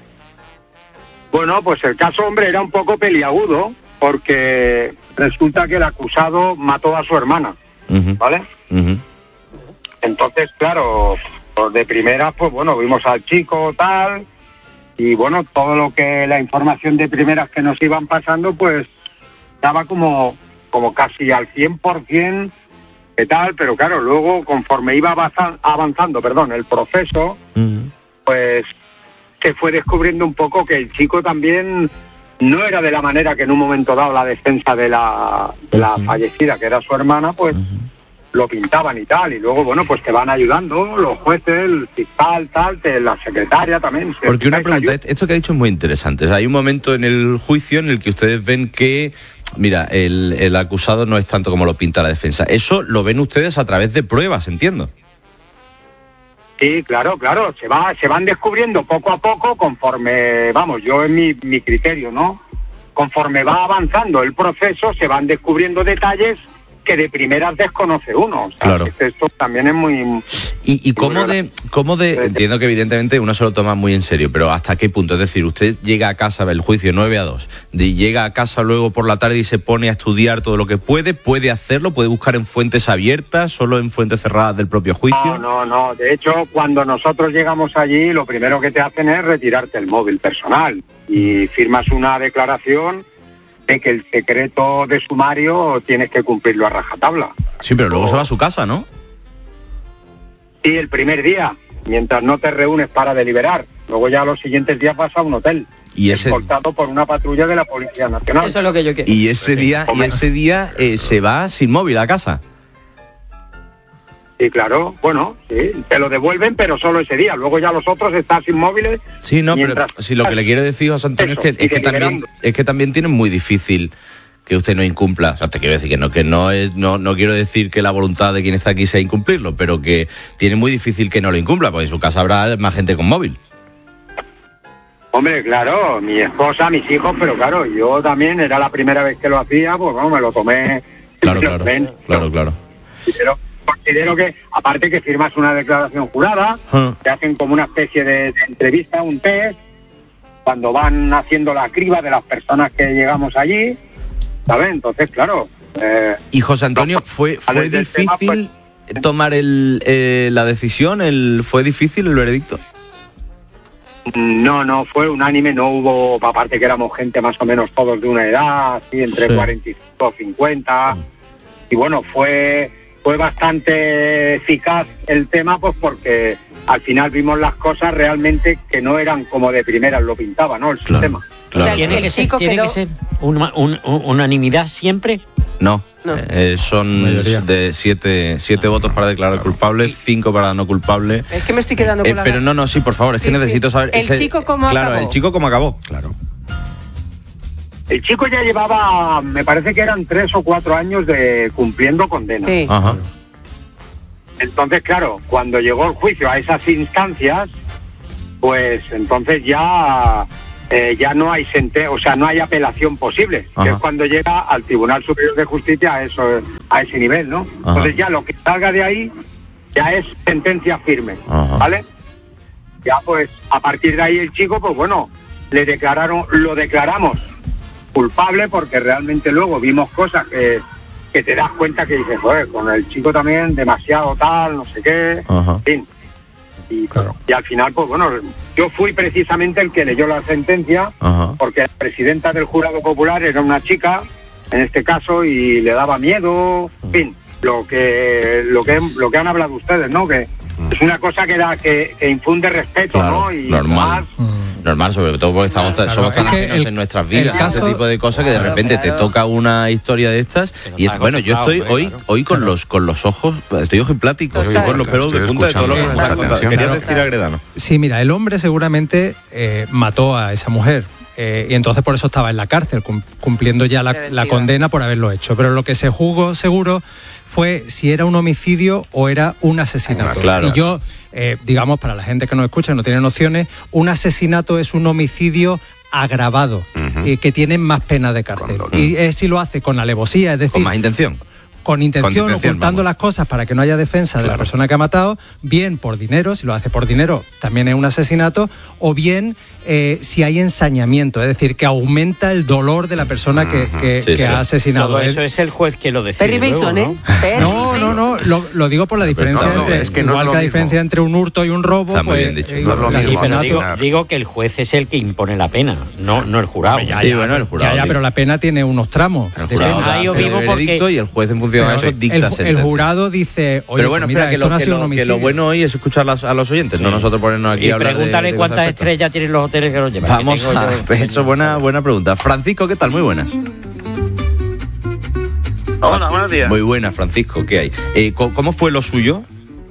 Bueno, pues el caso, hombre, era un poco peliagudo porque resulta que el acusado mató a su hermana, uh-huh. ¿vale? Uh-huh. Entonces, claro, pues de primeras, pues bueno, vimos al chico, tal, y bueno, todo lo que, la información de primeras que nos iban pasando, pues estaba como, como casi al cien por ciento de tal, pero claro, luego conforme iba avanzando, avanzando perdón, el proceso, uh-huh. pues se fue descubriendo un poco que el chico también no era de la manera que en un momento dado la defensa de la, de la uh-huh. fallecida, que era su hermana, pues uh-huh. lo pintaban y tal, y luego, bueno, pues te van ayudando los jueces, el fiscal, tal, te, la secretaria también. Porque una pregunta, esto que ha dicho es muy interesante. O sea, hay un momento en el juicio en el que ustedes ven que, mira, el, el acusado no es tanto como lo pinta la defensa. Eso lo ven ustedes a través de pruebas, entiendo. Sí, claro, claro, se va, se van descubriendo poco a poco conforme, vamos, yo en mi, mi criterio, ¿no? Conforme va avanzando el proceso, se van descubriendo detalles que de primeras desconoce uno. O sea, claro. Esto también es muy... ¿Y, y cómo de, cómo de...? Entiendo que evidentemente uno se lo toma muy en serio, pero ¿hasta qué punto? Es decir, usted llega a casa, el juicio nueve a dos, de, llega a casa luego por la tarde y se pone a estudiar todo lo que puede, puede hacerlo, puede buscar en fuentes abiertas, solo en fuentes cerradas del propio juicio. No, no, no. De hecho, cuando nosotros llegamos allí, lo primero que te hacen es retirarte el móvil personal y firmas una declaración de que el secreto de sumario tienes que cumplirlo a rajatabla. Sí, pero luego o... se va a su casa, ¿no? Sí, el primer día, mientras no te reúnes para deliberar. Luego ya los siguientes días vas a un hotel. Y ese... escoltado por una patrulla de la Policía Nacional. Eso es lo que yo quiero. Y ese día, y ese día eh, se va sin móvil a casa. Sí, claro, bueno, sí, te lo devuelven, pero solo ese día. Luego ya los otros están sin móviles. Sí, no, pero si lo que le quiero decir, José Antonio, eso, es que, es que también es que también tiene muy difícil que usted no incumpla. O sea, te quiero decir que no, que no es, no, no quiero decir que la voluntad de quien está aquí sea incumplirlo, pero que tiene muy difícil que no lo incumpla, porque en su casa habrá más gente con móvil. Hombre, claro, mi esposa, mis hijos, pero claro, yo también era la primera vez que lo hacía, pues bueno, me lo tomé. Claro, claro, ven, claro, claro. Pero considero que, aparte que firmas una declaración jurada, huh. te hacen como una especie de, de entrevista, un test, cuando van haciendo la criba de las personas que llegamos allí, ¿sabes? Entonces, claro. Eh, y José Antonio, ¿fue, fue difícil tema, pues, tomar el, eh, la decisión? El, ¿Fue difícil el veredicto? No, no, fue unánime, no hubo, aparte que éramos gente más o menos todos de una edad, así entre sí. cuarenta y cinco, cincuenta, y bueno, fue fue bastante eficaz el tema, pues porque al final vimos las cosas realmente que no eran como de primeras lo pintaba, ¿no? El Claro, sistema. O sea, tiene que ser, tiene que ser una, un- un- unanimidad siempre. No, eh, son Mayoría. de siete, siete votos para declarar culpable, cinco para no culpable. Es que me estoy quedando con Eh, la... pero no, no, sí, por favor, es que Sí, sí. necesito saber. ¿El chico cómo Claro, acabó? el chico cómo acabó. Claro. El chico ya llevaba, me parece que eran tres o cuatro años de cumpliendo condena. Sí. Ajá. Entonces, claro, cuando llegó el juicio a esas instancias, pues entonces ya eh, ya no hay sente o sea, no hay apelación posible, Ajá. que es cuando llega al Tribunal Superior de Justicia a eso, a ese nivel, ¿no? Ajá. Entonces ya lo que salga de ahí ya es sentencia firme, Ajá. ¿vale? Ya pues a partir de ahí el chico, pues bueno, le declararon, lo declaramos culpable porque realmente luego vimos cosas que, que te das cuenta que dices, joder, con el chico también demasiado tal, no sé qué, Ajá. en fin. Y, y al final, pues bueno, yo fui precisamente el que leyó la sentencia, Ajá. porque la presidenta del jurado popular era una chica, en este caso, y le daba miedo, en fin, lo que lo que lo que han hablado ustedes, ¿no? Que es una cosa que da que, que infunde respeto, Claro, ¿no? Y normal. Normal, sobre todo porque estamos tan- somos tan es que ajenos el- en nuestras el vidas, caso- este tipo de cosas que de Claro, repente te claro. toca una historia de estas y es, bueno, yo estoy acostumbrado, hoy hombre, hoy con los con los ojos, estoy ojiplático, Total. con los pelos de Estoy punta de todo lo que escuchando me con estás mucha contando. atención. Querías decir, Agredano. Sí, mira, el hombre seguramente eh, mató a esa mujer. eh, y entonces por eso estaba en la cárcel, cum- cumpliendo ya la, la condena por haberlo hecho. Pero lo que se juzgó seguro fue si era un homicidio o era un asesinato. Claro. Y yo, eh, digamos, para la gente que nos escucha y no tiene nociones, un asesinato es un homicidio agravado, eh, que tiene más pena de cárcel. Y es si lo hace con alevosía, es decir... Con más intención. Con intención, Con intención, ocultando las cosas para que no haya defensa de la persona que ha matado, bien por dinero, si lo hace por dinero también es un asesinato, o bien eh, si hay ensañamiento, es decir, que aumenta el dolor de la persona que, que- Sí, que sí. ha asesinado. Todo Es- eso es el juez que lo decide. Perry luego, Mason, ¿no? ¿eh? Perry No, no, no, lo, lo digo por la diferencia no, no, entre, es que no igual es lo que la mismo. diferencia entre un hurto y un robo, Está muy pues, bien dicho. eh, No es lo el mismo. Sí, pero asesinato- digo, digo que el juez es el que impone la pena, no, no el jurado. Ya, Sí, ya, bueno, el jurado, ya, ya, sí. pero la pena tiene unos tramos. El de jurado pena. da Ah, yo el vivo porque- veredicto y el juez en función de eso el, dicta el sentencia. jurado dice, oye, Pero bueno, pues mira, espera, que esto lo, no ha que, sido lo, un que lo homicidio. bueno hoy es escuchar las- a los oyentes, no nosotros ponernos aquí Y a hablar de- pregúntale de cosas cuántas respecto. estrellas tienen los hoteles que los llevan. que Vamos tengo a... yo- He hecho buena, buena pregunta. Francisco, ¿qué tal? Muy buenas. Hola, buenos días. Muy buenas, Francisco, ¿qué hay? Eh, ¿cómo, cómo fue lo suyo?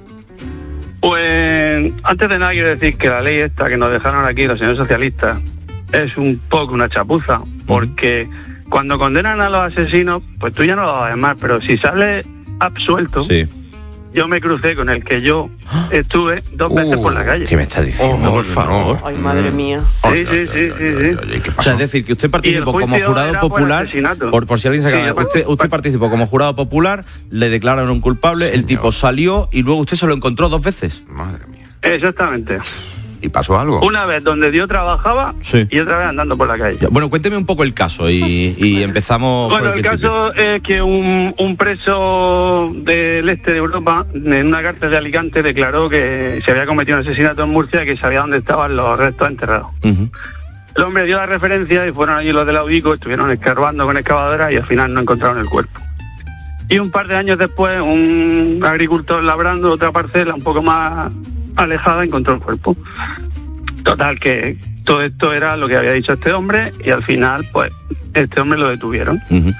Pues antes de nada quiero decir que la ley esta que nos dejaron aquí los señores socialistas es un poco una chapuza, porque cuando condenan a los asesinos, pues tú ya no lo vas a llamar, pero si sale absuelto, Sí. yo me crucé con el que yo estuve dos veces por la calle. ¿Qué me está diciendo, por favor? Ay, madre mía. Sí, sí, sí, sí, sí. O sea, es decir, que usted participó Y el como juicio jurado era por popular, asesinato. por, por si alguien se Sí, acaba, yo par- usted, usted participó como jurado popular, le declararon un culpable, el tipo salió y luego usted se lo encontró dos veces. Madre mía. Exactamente. ¿Y pasó algo? Una vez donde yo trabajaba Sí. y otra vez andando por la calle. Ya, bueno, cuénteme un poco el caso y, y empezamos Bueno, por el principio. caso es que un, un preso del este de Europa, en una cárcel de Alicante, declaró que se había cometido un asesinato en Murcia y que sabía dónde estaban los restos enterrados. Ujú. El hombre dio la referencia y fueron allí los de la UBICO, estuvieron escarbando con excavadoras y al final no encontraron el cuerpo. Y un par de años después, un agricultor labrando otra parcela un poco más alejada encontró el cuerpo. Total, que todo esto era lo que había dicho este hombre y al final, pues, este hombre lo detuvieron. Ujú.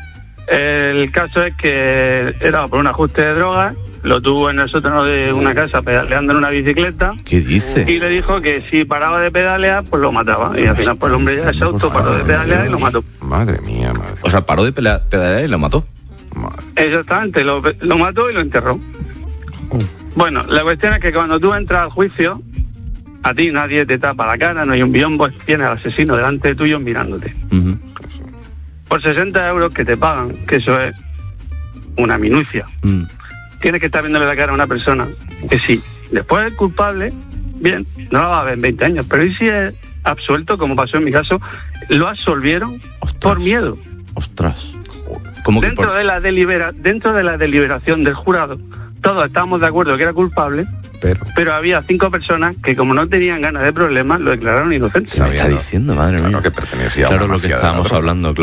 El caso es que era por un ajuste de drogas, lo tuvo en el sótano de una casa pedaleando en una bicicleta ¿Qué dice? y le dijo que si paraba de pedalear, pues lo mataba. Y al final, pues el hombre ya se auto paró de pedalear y lo mató. Madre mía, madre. O sea, paró de pelea- pedalear y lo mató. Exactamente, lo, lo mató y lo enterró. Bueno, la cuestión es que cuando tú entras al juicio, a ti nadie te tapa la cara, no hay un biombo, tienes al asesino delante de tuyo mirándote. Ujú. Por sesenta euros que te pagan, que eso es una minucia, Mm. tienes que estar viéndole la cara a una persona que sí, después es culpable, bien, no la va a ver en veinte años, pero ¿y si es absuelto, como pasó en mi caso? Lo absolvieron por miedo. Ostras. ¿Cómo que Dentro por- de la delibera, dentro de la deliberación del jurado, todos estábamos de acuerdo que era culpable, Pero, pero había cinco personas que, como no tenían ganas de problemas, lo declararon inocente. ¿Qué me está diciendo, madre mía? claro que pertenecía a Claro, una lo que mafia de estábamos la droga. hablando, claro.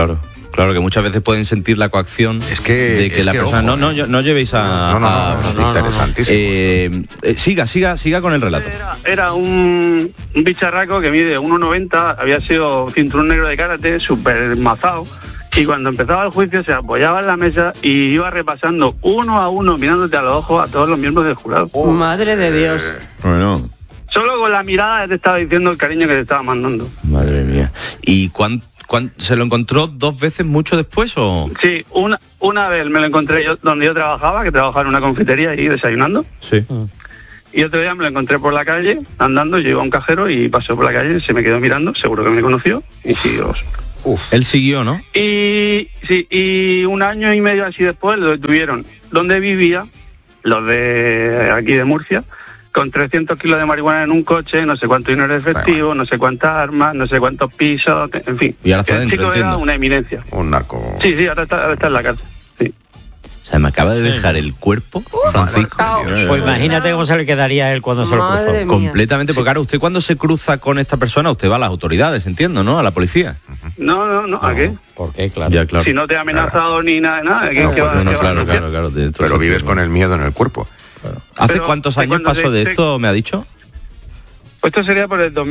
Claro, que muchas veces pueden sentir la coacción es que, de que es la que, persona... ojo, no, no, no llevéis a... No, no, no, a, no, no, no, interesantísimo. Eh, eh, siga, siga, siga con el relato. Era, era un, un bicharraco que mide uno noventa, había sido cinturón negro de karate, súper mazado, y cuando empezaba el juicio se apoyaba en la mesa y iba repasando uno a uno, mirándote a los ojos a todos los miembros del jurado. Oh, madre de Dios. Bueno... Solo con la mirada te estaba diciendo el cariño que te estaba mandando. Madre mía. ¿Y cuán, cuán, se lo encontró dos veces mucho después o...? Sí, una, una vez me lo encontré yo donde yo trabajaba, que trabajaba en una confitería y desayunando. Sí. Y otro día me lo encontré por la calle, andando, yo iba a un cajero y pasó por la calle, se me quedó mirando, seguro que me conoció, y siguió. Uf. Él siguió, ¿no? Y, sí, y un año y medio así después lo detuvieron donde vivía, los de aquí de Murcia, con trescientos kilos de marihuana en un coche, no sé cuánto dinero efectivo, no sé cuántas armas, no sé cuántos pisos, en fin. Y ahora está el dentro, chico entiendo. era una eminencia. Un narco. Sí, sí, ahora está, ahora está en la cárcel. Sí. O sea, me acaba de dejar el cuerpo, Francisco. Pues imagínate cómo se le quedaría a él cuando se lo cruzó. Completamente, porque claro, usted cuando se cruza con esta persona, usted va a las autoridades, entiendo, ¿no? A la policía. No, no, no, ¿a qué? ¿Por qué? Claro. Ya, claro. Si no te ha amenazado ni nada, nada. ¿qué, No, qué pues va- no, qué va a claro, hacer? claro, claro. de- Pero entonces, vives con el miedo en el cuerpo. ¿Hace Pero, cuántos ¿de años cuándo pasó se- de se- esto, me ha dicho? Pues esto sería por el dos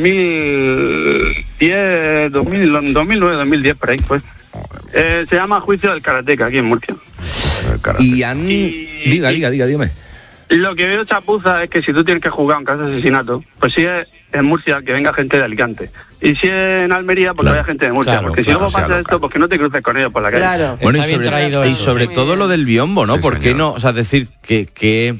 mil diez, dos mil, dos mil nueve, dos mil diez, por ahí, pues. Eh, se llama Juicio del Karateca, aquí en Murcia. Y han... Diga, diga, diga, dígame. Lo que veo chapuza es que si tú tienes que jugar un caso de asesinato, pues si es en Murcia, que venga gente de Alicante. Y si es en Almería, pues que vaya gente de Murcia. claro, porque claro, si luego sea pasa local. esto, pues que no te cruces con ellos por la calle. Claro. Bueno, y Está bien sobre, traído y eso, sobre sí. todo lo del biombo, ¿no? Sí, ¿Por qué señor. no? O sea, decir que... que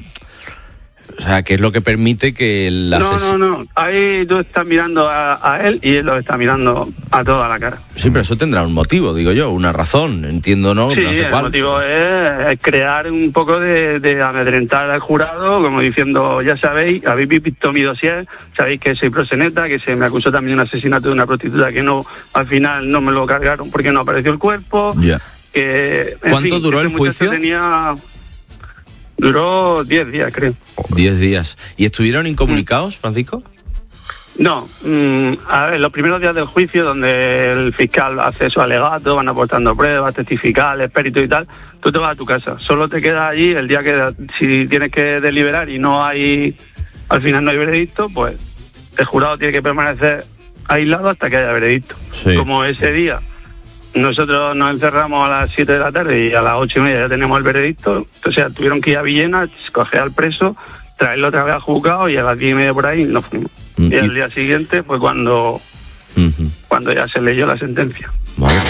o sea, que es lo que permite que el No, asesino... no, no. Ahí tú estás mirando a, a él y él lo está mirando a toda la cara. Sí, pero eso tendrá un motivo, digo yo, una razón, entiendo, ¿no? Sí, no sé el cuál. motivo es, es crear un poco de, de amedrentar al jurado, como diciendo, ya sabéis, habéis visto mi dossier, sabéis que soy proxeneta, que se me acusó también de un asesinato de una prostituta que no, al final no me lo cargaron porque no apareció el cuerpo. Ya. Que, en ¿Cuánto fin, duró este el muchacho juicio? Tenía, duró diez días, creo. Diez días. ¿Y estuvieron incomunicados, Francisco? No, mm, a ver, los primeros días del juicio, donde el fiscal hace su alegato, van aportando pruebas, testificales, peritos y tal, tú te vas a tu casa. Solo te quedas allí el día que, si tienes que deliberar y no hay, al final no hay veredicto, pues el jurado tiene que permanecer aislado hasta que haya veredicto. Sí. Como ese día nosotros nos encerramos a las siete de la tarde y a las ocho y media ya tenemos el veredicto, o sea, tuvieron que ir a Villena, coger al preso, traerlo otra vez al juzgado y a las diez y media por ahí nos fuimos. Mm, Y y- al día siguiente fue cuando, Ujú. cuando ya se leyó la sentencia. Vale.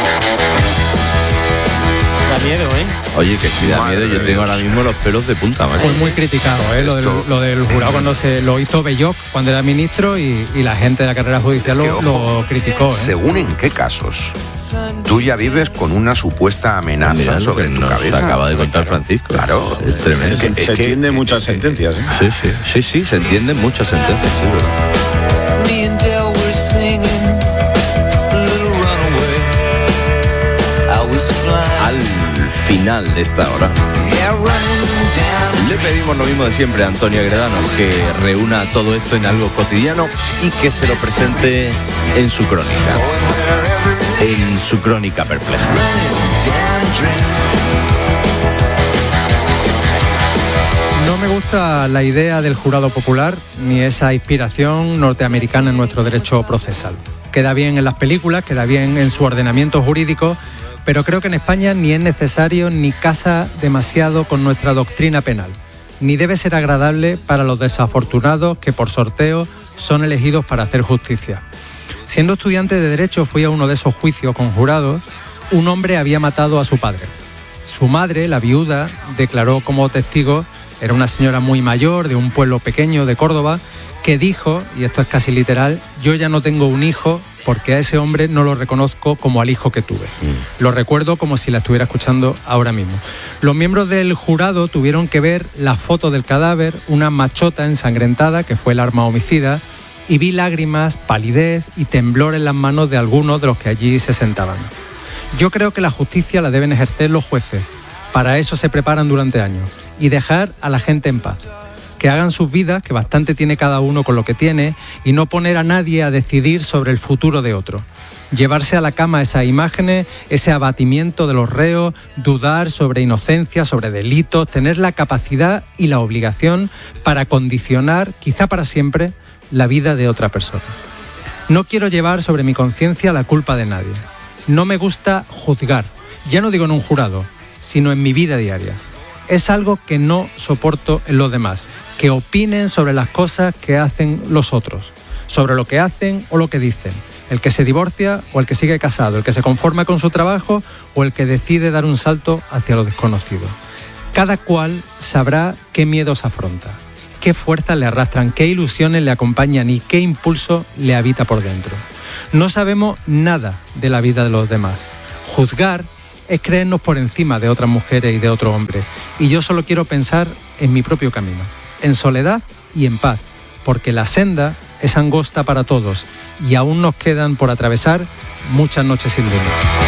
Da miedo, ¿eh? Oye, que si da Madre miedo, yo de tengo Dios. ahora mismo los pelos de punta, macho. Fue muy criticado, ¿eh? Lo, del, Esto- lo del jurado cuando se lo hizo Belloc cuando era ministro y, y la gente de la carrera judicial Es que, lo, ojo, lo criticó. ¿eh? Según en qué casos tú ya vives con una supuesta amenaza Mira lo sobre que tu nos cabeza. acaba de contar Francisco. Claro. Es tremendo. Es que- Se entienden muchas sentencias, ¿eh? Sí, sí, sí, sí, se entienden muchas sentencias, sí, es verdad. Me and Dale were singing a little runaway. I was flying, Al final de esta hora yeah, running down. le pedimos lo mismo de siempre a Antonio Agredano, que reúna todo esto en algo cotidiano y que se lo presente en su crónica, en su crónica perpleja. No me gusta la idea del jurado popular ni esa inspiración norteamericana en nuestro derecho procesal. Queda bien en las películas, queda bien en su ordenamiento jurídico, pero creo que en España ni es necesario ni casa demasiado con nuestra doctrina penal, ni debe ser agradable para los desafortunados que por sorteo son elegidos para hacer justicia. Siendo estudiante de Derecho fui a uno de esos juicios con jurados. Un hombre había matado a su padre. Su madre, la viuda, declaró como testigo, era una señora muy mayor de un pueblo pequeño de Córdoba, que dijo, y esto es casi literal, yo ya no tengo un hijo porque a ese hombre no lo reconozco como al hijo que tuve. Mm. Lo recuerdo como si la estuviera escuchando ahora mismo. Los miembros del jurado tuvieron que ver la foto del cadáver, una machota ensangrentada, que fue el arma homicida, y vi lágrimas, palidez y temblor en las manos de algunos de los que allí se sentaban. Yo creo que la justicia la deben ejercer los jueces. Para eso se preparan durante años. Y dejar a la gente en paz. Que hagan sus vidas, que bastante tiene cada uno con lo que tiene, y no poner a nadie a decidir sobre el futuro de otro. llevarse a la cama esas imágenes, ese abatimiento de los reos, dudar sobre inocencia, sobre delitos, tener la capacidad y la obligación para condicionar, quizá para siempre, la vida de otra persona. No quiero llevar sobre mi conciencia la culpa de nadie. No me gusta juzgar, ya no digo en un jurado, sino en mi vida diaria. Es algo que no soporto en los demás, que opinen sobre las cosas que hacen los otros, sobre lo que hacen o lo que dicen, el que se divorcia o el que sigue casado, el que se conforma con su trabajo o el que decide dar un salto hacia lo desconocido. Cada cual sabrá qué miedos afronta, qué fuerzas le arrastran, qué ilusiones le acompañan y qué impulso le habita por dentro. No sabemos nada de la vida de los demás. Juzgar es creernos por encima de otras mujeres y de otro hombre. Y yo solo quiero pensar en mi propio camino, en soledad y en paz, porque la senda es angosta para todos y aún nos quedan por atravesar muchas noches sin luna.